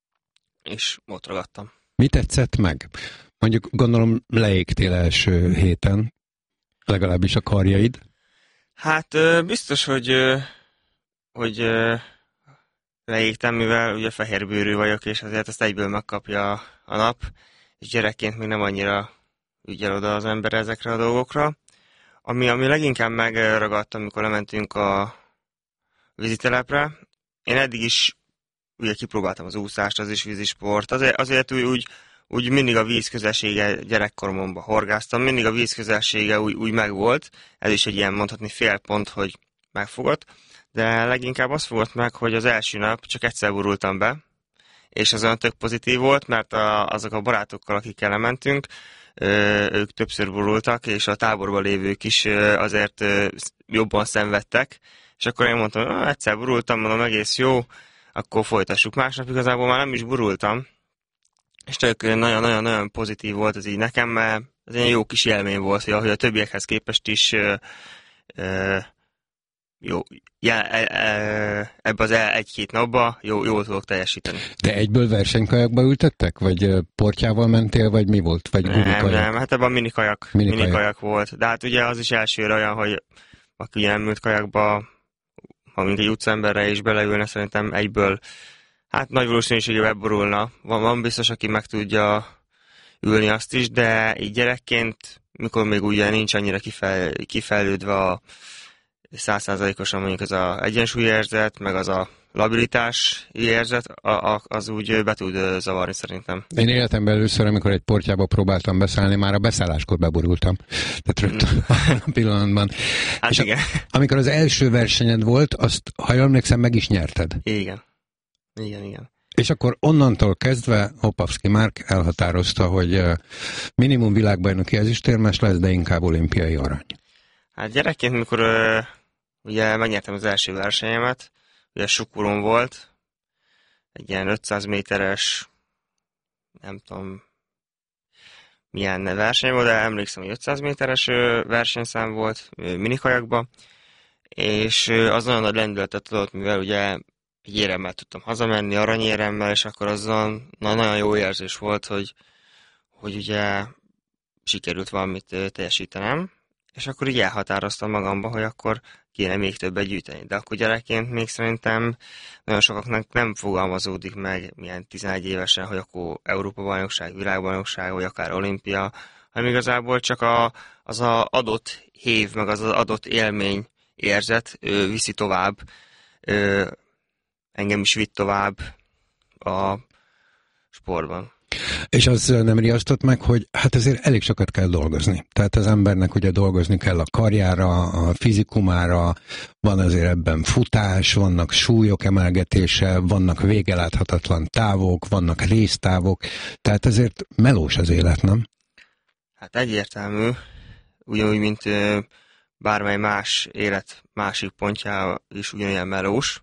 és ott ragadtam. Mi tetszett meg? Mondjuk gondolom leégtél első héten, legalábbis a karjaid. Hát biztos, hogy, hogy leégtem, mivel ugye fehérbőrű vagyok, és azért ezt egyből megkapja a nap, és gyerekként még nem annyira ügyel oda az ember ezekre a dolgokra. Ami, ami leginkább megragadtam, amikor lementünk a vízitelepre, én eddig is ugye kipróbáltam az úszást, az is vízisport, azért, azért úgy, úgy, úgy mindig a víz közelsége, gyerekkoromban horgáztam, mindig a víz közelsége úgy, úgy megvolt, ez is egy ilyen mondhatni félpont, hogy megfogott, de leginkább azt fogott meg, hogy az első nap csak egyszer gurultam be, és az olyan tök pozitív volt, mert a, azok a barátokkal, akikkel lementünk, ők többször borultak, és a táborban lévők is azért jobban szenvedtek, és akkor én mondtam, hogy egyszer borultam, mondom, egész jó, akkor folytassuk. Másnap igazából már nem is borultam, és tök nagyon-nagyon pozitív volt ez így nekem, mert ez egy jó kis élmény volt, hogy a többiekhez képest is jó, ebbe az egy-két napba jó, jól tudok teljesíteni. De egyből versenykajakba ültettek? Vagy portyával mentél, vagy mi volt? Vagy nem, nem, hát ebben a minikajak, minikajak. minikajak volt. De hát ugye az is elsőre olyan, hogy aki ugye nem ült kajakba, ha mint egy utcaemberre is beleülne, szerintem egyből, hát nagy valószínűséggel beborulna. Van, van biztos, aki meg tudja ülni azt is, de így gyerekként, mikor még ugye nincs annyira kifejl, kifejlődve a száz százalékosan mondjuk az a egyensúlyérzet, meg az a labilitás érzet, az úgy be tud zavarni szerintem. Én életemben először, amikor egy portyába próbáltam beszállni, már a beszálláskor beborultam. Tehát rögtön a pillanatban. Hát és igen. A, amikor az első versenyed volt, azt, ha jól emlékszem, meg is nyerted. Igen. Igen, igen. És akkor onnantól kezdve Opavski Márk elhatározta, hogy minimum világbajnoki ezüstérmes lesz, de inkább olimpiai arany. Hát gyerekként, mikor uh, ugye megnyertem az első versenyemet, ugye Sukuron volt, egy ilyen ötszáz méteres, nem tudom milyen verseny volt, de emlékszem, hogy ötszáz méteres versenyszám volt minikajakban, és az nagyon nagy lendületet adott, mivel ugye egy éremmel tudtam hazamenni, aranyéremmel, és akkor azon na, nagyon jó érzés volt, hogy, hogy ugye sikerült valamit teljesítenem, és akkor így elhatároztam magamba, hogy akkor kéne még többet gyűjteni. De akkor gyerekként még szerintem nagyon sokaknak nem fogalmazódik meg milyen tizenegy évesen, hogy akkor Európa-bajnokság, világbajnokság, vagy akár olimpia, hanem igazából csak a, az a adott hév, meg az, az adott élmény érzet ő, viszi tovább, ő, engem is vitt tovább a sportban. És az nem riasztott meg, hogy hát ezért elég sokat kell dolgozni. Tehát az embernek ugye dolgozni kell a karjára, a fizikumára, van azért ebben futás, vannak súlyok emelgetése, vannak végeláthatatlan távok, vannak résztávok, tehát ezért melós az élet, nem? Hát egyértelmű, ugyanúgy, mint bármely más élet másik pontja is ugyanilyen melós.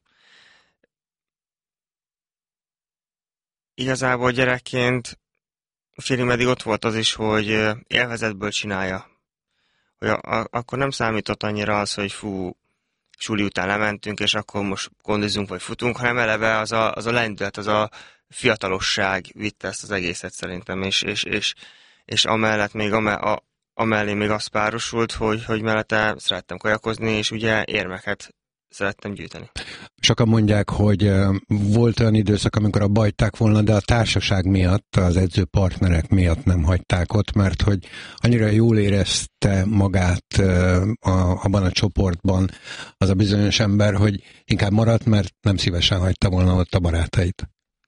Igazából gyerekként félig meddig ott volt az is, hogy élvezetből csinálja. Hogy a, a, akkor nem számított annyira az, hogy fú, suli után lementünk, és akkor most kondizunk vagy futunk, hanem eleve az a, az a lendület, az a fiatalosság vitte ezt az egészet szerintem, és, és, és, és amellett még ame, a, amellé még az párosult, hogy, hogy mellette szerettem kajakozni, és ugye érmeket szerettem gyűjteni. Sokan mondják, hogy volt olyan időszak, amikor abba hagyták volna, de a társaság miatt, az edzőpartnerek miatt nem hagyták ott, mert hogy annyira jól érezte magát a, abban a csoportban az a bizonyos ember, hogy inkább maradt, mert nem szívesen hagyta volna ott a barátait.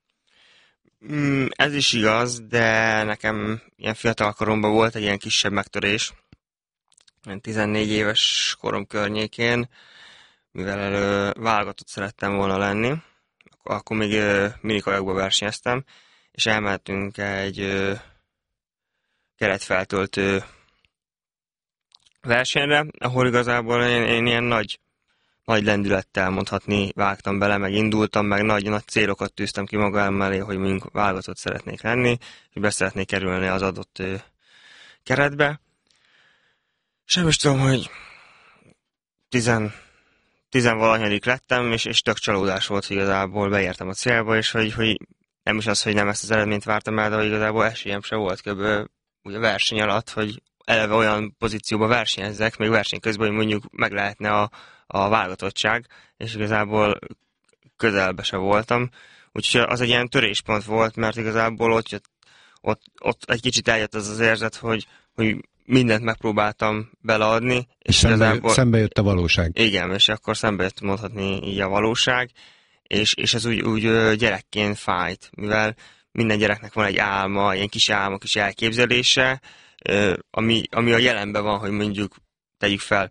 Mm, ez is igaz, de nekem ilyen fiatal koromban volt egy ilyen kisebb megtörés, tizennégy éves korom környékén, mivel elő válogatott szerettem volna lenni, akkor még minikajakba versenyeztem, és elmentünk egy ö, keretfeltöltő versenyre, ahol igazából én, én ilyen nagy, nagy lendülettel mondhatni vágtam bele, meg indultam, meg nagy, nagy célokat tűztem ki magam mellé, hogy mondjuk válogatott szeretnék lenni, és be szeretnék kerülni az adott ö, keretbe. És nem is tudom, hogy tizen tizenvalanyadik lettem, és, és tök csalódás volt, hogy igazából beértem a célba, és hogy, hogy nem is az, hogy nem ezt az eredményt vártam el, de hogy igazából esélyem se volt kb. Ugye a verseny alatt, hogy eleve olyan pozícióba versenyezzek, még verseny közben, hogy mondjuk meg lehetne a, a válogatottság, és igazából közelbe se voltam. Úgyhogy az egy ilyen töréspont volt, mert igazából ott, jött, ott, ott egy kicsit eljött az az érzet, hogy, hogy mindent megpróbáltam beleadni. És szembe, igazából, szembe jött a valóság. Igen, és akkor szembe jött mondhatni így a valóság, és, és ez úgy, úgy gyerekként fájt, mivel minden gyereknek van egy álma, ilyen kis álma, kis elképzelése, ami, ami a jelenben van, hogy mondjuk tegyük fel,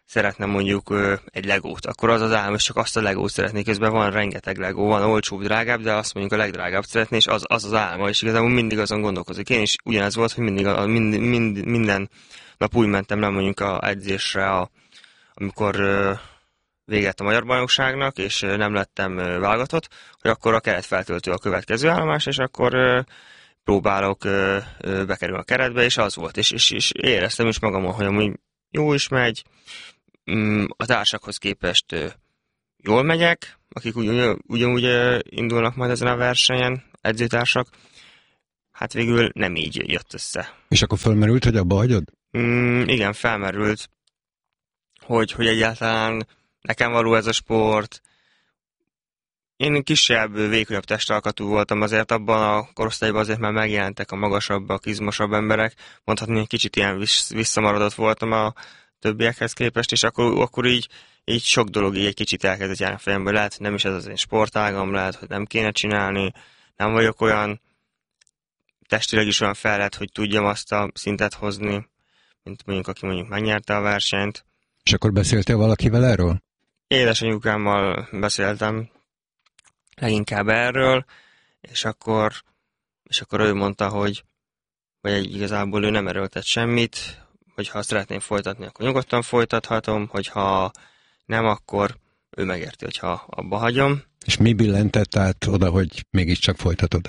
szeretne mondjuk egy legót, akkor az az álom, és csak azt a legót szeretné, közben van rengeteg legó, van olcsóbb, drágább, de azt mondjuk a legdrágább szeretné, és az az, az álma, és igazából mindig azon gondolkozik. Én is ugyanez volt, hogy mindig a, mind, mind, minden nap úgy mentem le mondjuk a edzésre, a, amikor véget a magyar bajnokságnak, és nem lettem válogatott, hogy akkor a keretfeltöltő a következő állomás, és akkor próbálok bekerülni a keretbe, és az volt, és, és, és éreztem is magamon, hogy amúgy jó is megy, a társakhoz képest jól megyek, akik ugyanúgy, ugyanúgy indulnak majd ezen a versenyen, edzőtársak, hát végül nem így jött össze. És akkor felmerült, hogy abba hagyod? Mm, igen, felmerült, hogy, hogy egyáltalán nekem való ez a sport. Én kisebb, vékonyabb testalkatú voltam azért abban a korosztályban, azért már megjelentek a magasabbak, izmosabb emberek. Mondhatni, egy kicsit ilyen visszamaradott voltam a többiekhez képest, és akkor, akkor így, így sok dolog így egy kicsit elkezdett járni a fejemből. Lehet, hogy nem is ez az én sportágam, lehet, hogy nem kéne csinálni. Nem vagyok olyan, testileg is olyan fejlett, hogy tudjam azt a szintet hozni, mint mondjuk, aki mondjuk megnyerte a versenyt. És akkor beszéltél valakivel erről? Édesanyukámmal beszéltem leginkább erről, és akkor, és akkor ő mondta, hogy, hogy igazából ő nem erőltet semmit, hogy ha szeretném folytatni, akkor nyugodtan folytathatom, hogyha nem, akkor ő megérti, hogyha abba hagyom. És mi billentett át oda, hogy mégiscsak folytatod?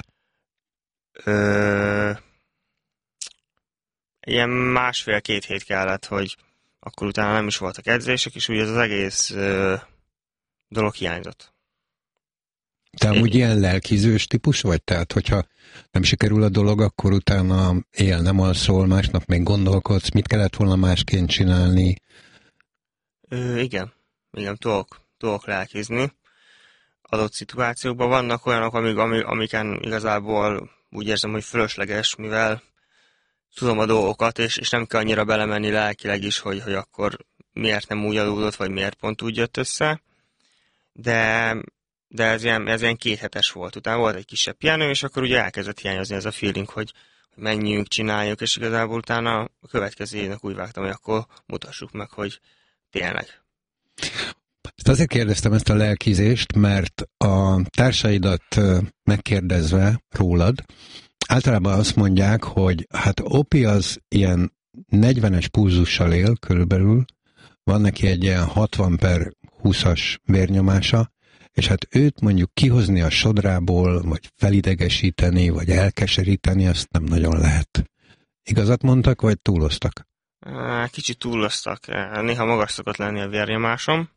Ö... Ilyen másfél-két hét kellett, hogy akkor utána nem is voltak edzések, és úgy ez az egész ö, dolog hiányzott. Te amúgy Én... ilyen lelkizős típus vagy? Tehát, hogyha nem sikerül a dolog, akkor utána él, nem alszol, másnap még gondolkodsz, mit kellett volna másként csinálni? Ö, igen, igen, tudok, tudok lelkizni. Adott szituációkban vannak olyanok, amik, amik, amiken igazából úgy érzem, hogy fölösleges, mivel tudom a dolgokat, és, és nem kell annyira belemenni lelkileg is, hogy, hogy akkor miért nem úgy adódott, vagy miért pont úgy jött össze. De, de ez, ilyen, ez ilyen kéthetes volt. Utána volt egy kisebb pihenő, és akkor ugye elkezdett hiányozni ez a feeling, hogy, hogy menjünk, csináljuk, és igazából utána a következő évnek úgy vágtam, hogy akkor mutassuk meg, hogy tényleg. Ezt azért kérdeztem ezt a lelkizést, mert a társaidat megkérdezve rólad, általában azt mondják, hogy hát Opi az ilyen negyvenes pulzussal él körülbelül, van neki egy ilyen hatvan per húszas vérnyomása, és hát őt mondjuk kihozni a sodrából, vagy felidegesíteni, vagy elkeseríteni, azt nem nagyon lehet. Igazat mondtak, vagy túloztak? Kicsit túloztak. Néha magas szokott lenni a vérnyomásom,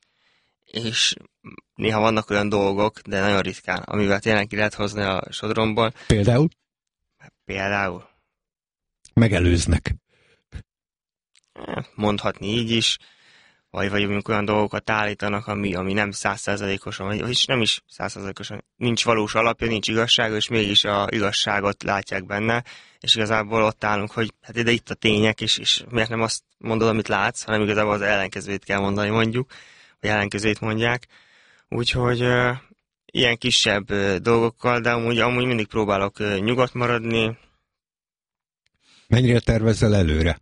és néha vannak olyan dolgok, de nagyon ritkán, amivel tényleg ki lehet hozni a sodromból. Például? Például. Megelőznek. Mondhatni így is, vagy, vagy olyan dolgokat állítanak, ami, ami nem száz százalékosan, vagy, vagy nem is száz százalékosan, nincs valós alapja, nincs igazsága, és mégis a igazságot látják benne, és igazából ott állunk, hogy hát ide itt a tények, és, és miért nem azt mondod, amit látsz, hanem igazából az ellenkezőjét kell mondani, mondjuk, vagy ellenkezőjét mondják. Úgyhogy uh, ilyen kisebb uh, dolgokkal, de amúgy, amúgy mindig próbálok uh, nyugodt maradni. Mennyire tervezzel előre?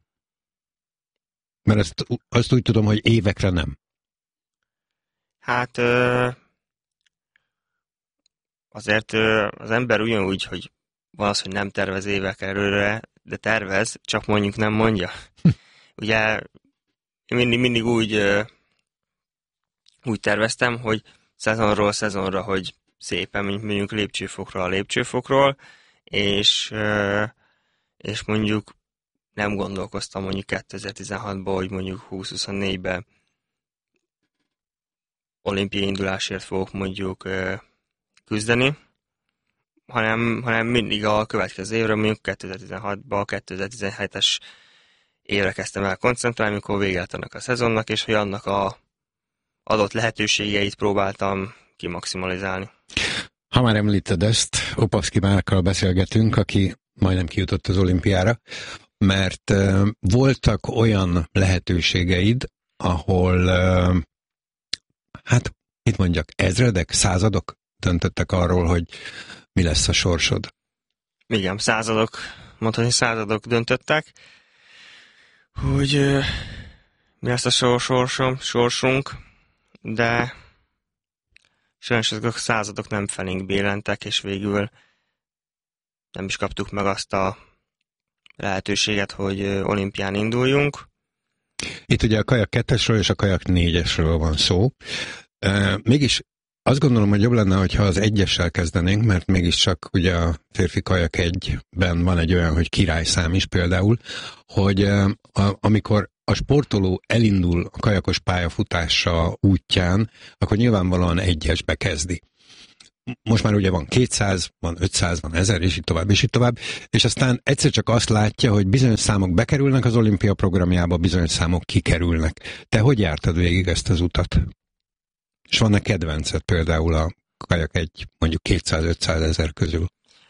Mert azt, azt úgy tudom, hogy évekre nem. Hát uh, azért uh, az ember ugyanúgy, hogy van az, hogy nem tervez évek előre, de tervez, csak mondjuk nem mondja. Ugye mindig, mindig úgy uh, úgy terveztem, hogy szezonról szezonra, hogy szépen mondjuk lépcsőfokról a lépcsőfokról, és, és mondjuk nem gondolkoztam mondjuk kétezer-tizenhatban, hogy mondjuk húsz-huszonnégyben olimpiai indulásért fogok mondjuk küzdeni, hanem, hanem mindig a következő évre, mondjuk kétezer-tizenhatban, kétezer-tizenhetes évre kezdtem el koncentrálni, amikor véget annak a szezonnak, és hogy annak a adott lehetőségeit próbáltam kimaximalizálni. Ha már említed ezt, Opavszky Márkkal beszélgetünk, aki majdnem kijutott az olimpiára, mert uh, voltak olyan lehetőségeid, ahol, uh, hát, mit mondjak, ezredek, századok döntöttek arról, hogy mi lesz a sorsod. Igen, századok, mondhatni századok döntöttek, hogy uh, mi lesz a sorsom, sorsunk, de sajnos ezek a századok nem felénk bélentek, és végül nem is kaptuk meg azt a lehetőséget, hogy olimpián induljunk. Itt ugye a kajak kettesről és a kajak négyesről van szó. E, mégis azt gondolom, hogy jobb lenne, hogyha az egyessel kezdenénk, mert mégiscsak ugye a férfi kajak egyben van egy olyan, hogy királyszám is például, hogy a, amikor a sportoló elindul a kajakos pályafutása útján, akkor nyilvánvalóan egyesbe kezdi. Most már ugye van kétszáz, van ötszáz, van ezer, és így tovább, és így tovább, és aztán egyszer csak azt látja, hogy bizonyos számok bekerülnek az olimpia programjába, bizonyos számok kikerülnek. Te hogy jártad végig ezt az utat? És van-e kedvenced például a kajak egy mondjuk kétszáz-ötszáz ezer közül?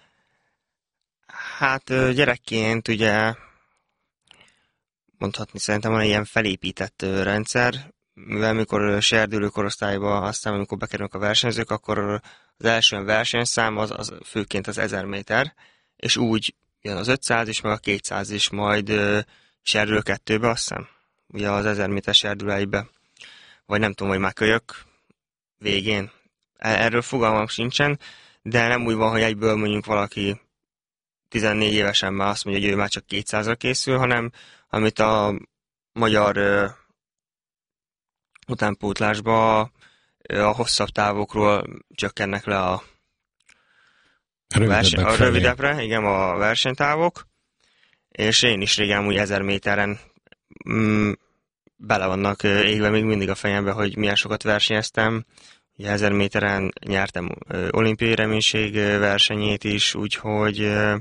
Hát gyerekként ugye mondhatni szerintem van egy ilyen felépített rendszer, mivel amikor serdülő korosztályba, aztán amikor bekerülnek a versenyzők, akkor az első versenyszám az, az főként az ezer méter, és úgy jön az ötszáz is, meg a kétszáz is, majd serdülő kettőbe, azt hiszem, ugye az ezer méter serdülő egybe, vagy nem tudom, hogy már kölyök végén. Erről fogalmam sincsen, de nem úgy van, hogy egyből mondjuk valaki tizennégy évesen már azt mondja, hogy ő már csak kétszázra készül, hanem amit a magyar uh, utánpótlásban uh, a hosszabb távokról csökkennek le a, verseny, a rövidebbre, igen, a versenytávok, és én is régen úgy ezer méteren mm, bele vannak uh, égve még mindig a fejembe, hogy milyen sokat versenyeztem. Ugye ezer méteren nyertem uh, olimpiai reménység uh, versenyét is, úgyhogy uh,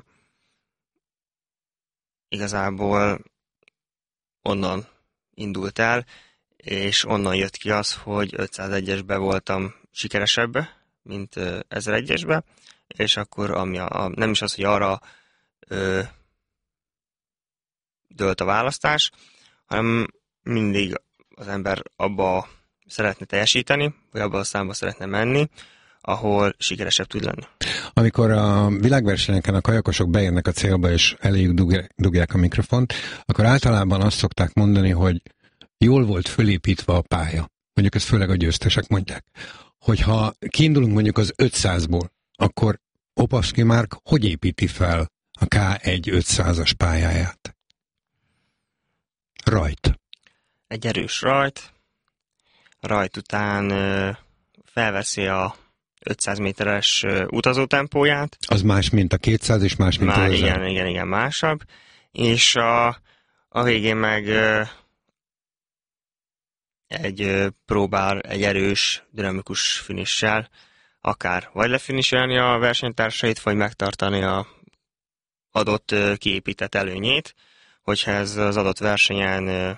igazából onnan indult el, és onnan jött ki az, hogy ötszázegyesbe voltam sikeresebb, mint ezeregyesbe, és akkor ami a, a, nem is az, hogy arra ö, dőlt a választás, hanem mindig az ember abba szeretne teljesíteni, vagy abba a számba szeretne menni, ahol sikeresebb tud lenni. Amikor a világversenyeken a kajakosok beérnek a célba, és eléjük dugják a mikrofont, akkor általában azt szokták mondani, hogy jól volt fölépítve a pálya. Mondjuk ezt főleg a győztesek mondják. Hogyha kiindulunk mondjuk az ötszázból, akkor Opavsky Márk hogy építi fel a ká egy ötszázas pályáját? Rajt. Egy erős rajt. Rajt után ö, felveszi a ötszáz méteres utazótempóját. Az más, mint a kétszáz, és más, mint Már az igen, igen, igen, másabb. És a, a végén meg ö, egy ö, próbál egy erős, dinamikus finissel akár vagy lefiniselni a versenytársait, vagy megtartani a adott ö, kiépített előnyét, hogyha ez az adott versenyen ö,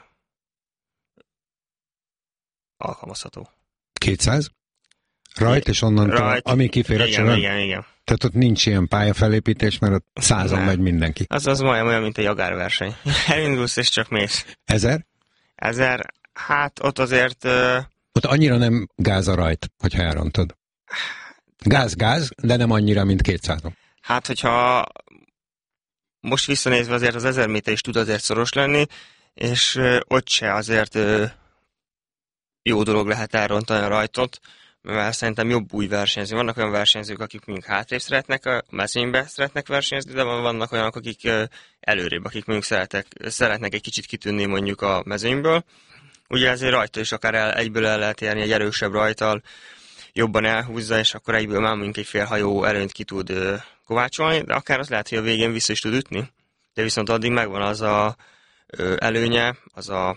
alkalmazható. kétszáz? Rajt, és onnantól, Rajt. ami kifér a igen, csövön? igen, igen. Tehát ott nincs ilyen pályafelépítés, mert ott százan megy mindenki. Az az olyan, olyan, mint egy agárverseny. Elindulsz, és csak mész. Ezer? Ezer, hát ott azért... Uh... Ott annyira nem gáz a rajt, hogyha elrontod. Gáz-gáz, de nem annyira, mint kétszázon. Hát, hogyha most visszanézve azért az ezer méter is tud azért szoros lenni, és uh, ott se azért uh, jó dolog lehet elrontani a rajtot, mert szerintem jobb úgy versenyezni. Vannak olyan versenyzők, akik mondjuk hátrébb szeretnek, a mezőnybe szeretnek versenyezni, de vannak olyanok, akik előrébb, akik mondjuk szeretek, szeretnek egy kicsit kitűnni mondjuk a mezőnyből. Ugye ezért rajta is akár el, egyből el lehet érni egy erősebb rajttal, jobban elhúzza, és akkor egyből már mondjuk egy fél hajó előnyt ki tud kovácsolni, de akár az lehet, hogy a végén vissza is tud ütni. De viszont addig megvan az a előnye, az a,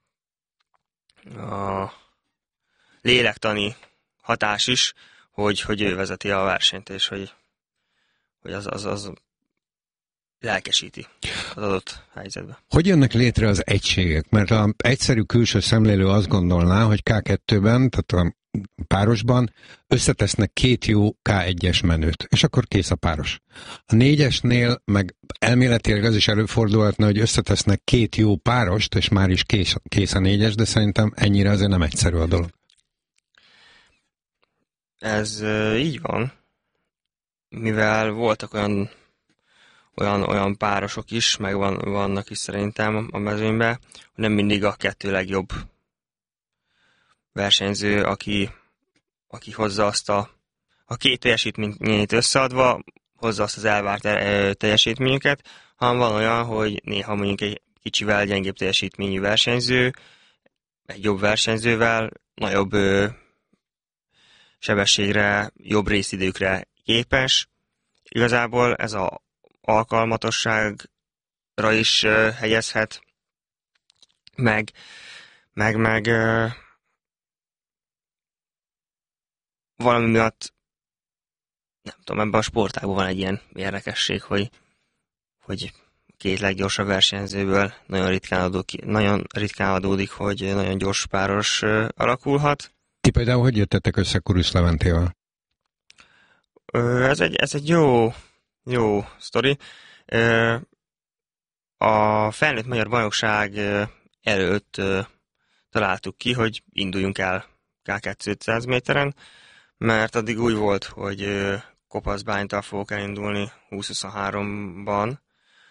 a lélektani hatás is, hogy, hogy ő vezeti a versenyt, és hogy, hogy az, az, az lelkesíti az adott helyzetben. Hogy jönnek létre az egységek? Mert az egyszerű külső szemlélő azt gondolná, hogy ká kettőben, tehát a párosban összetesznek két jó ká egyes menőt, és akkor kész a páros. A négyesnél meg elméletileg az is előfordulhatna, hogy összetesznek két jó párost, és már is kész, kész a négyes, de szerintem ennyire azért nem egyszerű a dolog. Ez uh, így van, mivel voltak olyan, olyan, olyan párosok is, meg van, vannak is szerintem a mezőnyben, hogy nem mindig a kettő legjobb versenyző, aki, aki hozza azt a, a két teljesítményt összeadva, hozza azt az elvárt teljesítményüket, hanem van olyan, hogy néha mondjuk egy kicsivel gyengébb teljesítményű versenyző, egy jobb versenyzővel, nagyobb ö, sebességre, jobb részidőkre képes. Igazából ez az alkalmatosságra is ö, helyezhet, meg, meg, meg ö, valami miatt, nem tudom, ebben a sportágban van egy ilyen érdekesség, hogy, hogy két leggyorsabb versenyzőből nagyon ritkán, adó, nagyon ritkán adódik, hogy nagyon gyors páros uh, alakulhat. Ti például hogy jöttetek össze Kurusz Leventével? Uh, ez, egy, ez egy jó, jó sztori. Uh, a felnőtt magyar bajnokság uh, előtt uh, találtuk ki, hogy induljunk el ká kétszáz méteren, mert addig úgy volt, hogy uh, Kopaszbánytól fogok elindulni húsz huszonháromban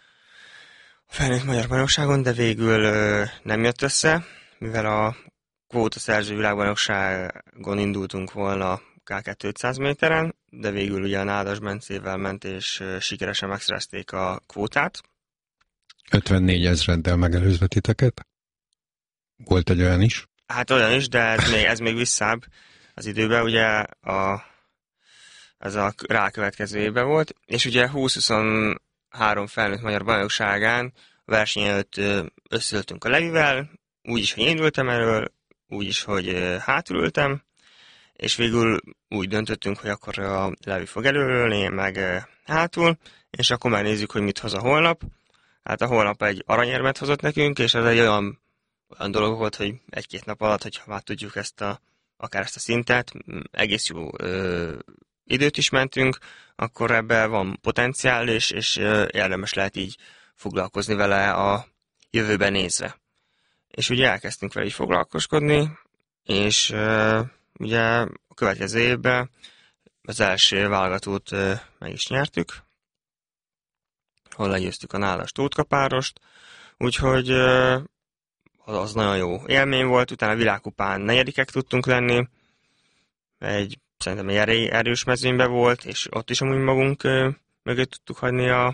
a felnőtt magyar bajnokságon, de végül ö, nem jött össze, mivel a kvóta szerző világbajnokságon indultunk volna ká kétszáz méteren, de végül ugye a Nádas Bencével ment, és ö, sikeresen megszerezték a kvótát. ötvennégy ezreddel megelőzve titeket? Volt egy olyan is? Hát olyan is, de ez még, ez még visszább az időben, ugye a, ez a rákövetkező évben volt, és ugye húsz huszonhárom felnőtt magyar bajnokságán a verseny előtt összeültünk a Levivel, úgyis, hogy én ültem elől, úgyis, hogy hátulültem, és végül úgy döntöttünk, hogy akkor a Levi fog előülni, én meg hátul, és akkor megnézzük, hogy mit hoz a holnap. Hát a holnap egy aranyérmet hozott nekünk, és ez egy olyan, olyan dolog volt, hogy egy-két nap alatt, hogyha már tudjuk ezt a, akár ezt a szintet, egész jó ö, időt is mentünk, akkor ebben van potenciál, és, és érdemes lehet így foglalkozni vele a jövőben nézve. És ugye elkezdtünk vele így foglalkozkodni, és uh, ugye a következő évben az első válogatót uh, meg is nyertük, ahol legyőztük a Nádas Tóthkapárost, úgyhogy uh, az, az nagyon jó élmény volt, utána a világkupán negyedikek tudtunk lenni, egy szerintem egy erős mezőnyben volt, és ott is amúgy magunk uh, mögött tudtuk hagyni a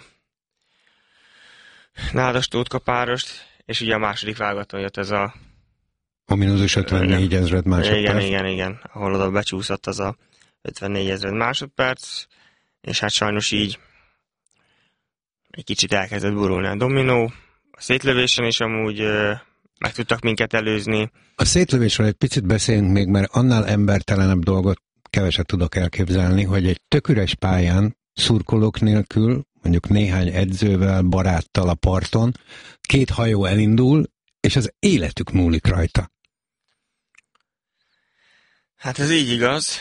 Nádas Tóthkapárost, és ugye a második válogatón jött ez a ominózus ötvennégy ezred másodperc. Igen, igen, igen, ahol oda becsúszott az a ötvennégy ezred másodperc, és hát sajnos így egy kicsit elkezdett burulni a dominó. A szétlövésen is amúgy uh, meg tudtak minket előzni. A szétlövésről egy picit beszéljünk még, mert annál embertelenebb dolgot keveset tudok elképzelni, hogy egy tök üres pályán, szurkolók nélkül, mondjuk néhány edzővel, baráttal a parton, két hajó elindul, és az életük múlik rajta. Hát ez így igaz.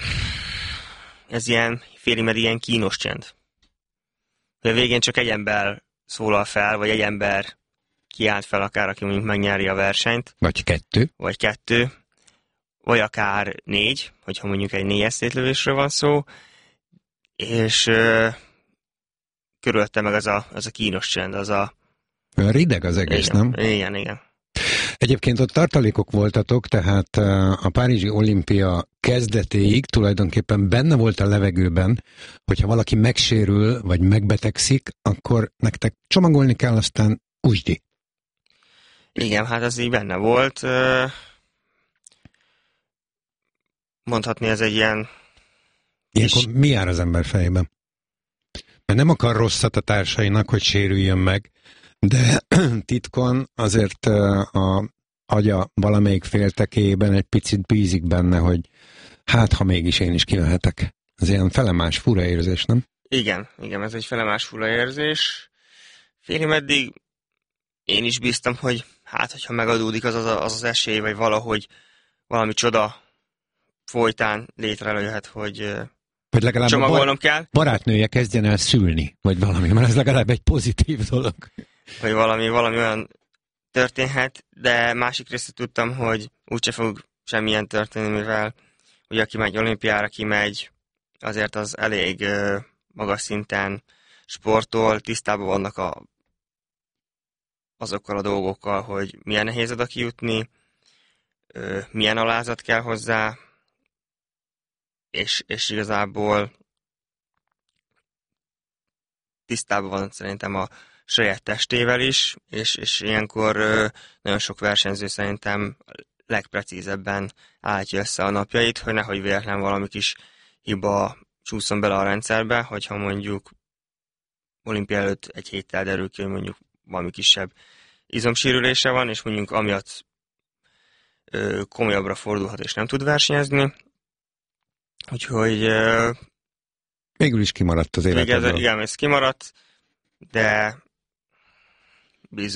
Ez ilyen, félig ilyen kínos csend. A végén csak egy ember szólal fel, vagy egy ember kiállt fel akár, aki mondjuk megnyeri a versenyt. Vagy kettő. Vagy kettő. Vagy akár négy, hogyha mondjuk egy négyes szétlövésről van szó. És uh, körülötte meg az a, az a kínos csend, az a... Olyan rideg az egész, igen, nem? Igen, igen. Egyébként ott tartalékok voltatok, tehát a Párizsi olimpia kezdetéig tulajdonképpen benne volt a levegőben, hogyha valaki megsérül, vagy megbetegszik, akkor nektek csomagolni kell, aztán úsdi. Igen, hát ez így benne volt. Mondhatni ez egy ilyen... Ilyenkor mi jár az ember fejében? Mert nem akar rosszat a társainak, hogy sérüljön meg, de titkon azért a agya valamelyik féltekéjében egy picit bízik benne, hogy hát, ha mégis én is kimehetek. Ez ilyen felemás fura érzés, nem? Igen, igen, ez egy felemás fura érzés. Félig meddig én is bíztam, hogy hát, hogyha megadódik az az, az az esély, vagy valahogy valami csoda folytán létrejöhet, hogy vagy legalább csomagolnom a bar- kell. barátnője kezdjen el szülni, vagy valami, mert ez legalább egy pozitív dolog. Vagy valami, valami olyan történhet, de másik részt tudtam, hogy úgyse fog semmilyen történni, mivel ugye aki megy olimpiára, ki megy, azért az elég uh, magas szinten sportol, tisztában vannak a, azokkal a dolgokkal, hogy milyen nehéz oda kijutni, milyen alázat kell hozzá, és, és igazából tisztában van szerintem a saját testével is, és, és ilyenkor nagyon sok versenyző szerintem legprecízebben állítja össze a napjait, hogy nehogy véletlen valami kis hiba csúszom bele a rendszerbe, hogyha mondjuk olimpia előtt egy héttel derül ki, hogy mondjuk valami kisebb izomsérülése van, és mondjuk amiatt ö, komolyabbra fordulhat, és nem tud versenyezni. Úgyhogy... Ö, Végül is kimaradt az életedből. Igen, ez kimaradt, de bízunk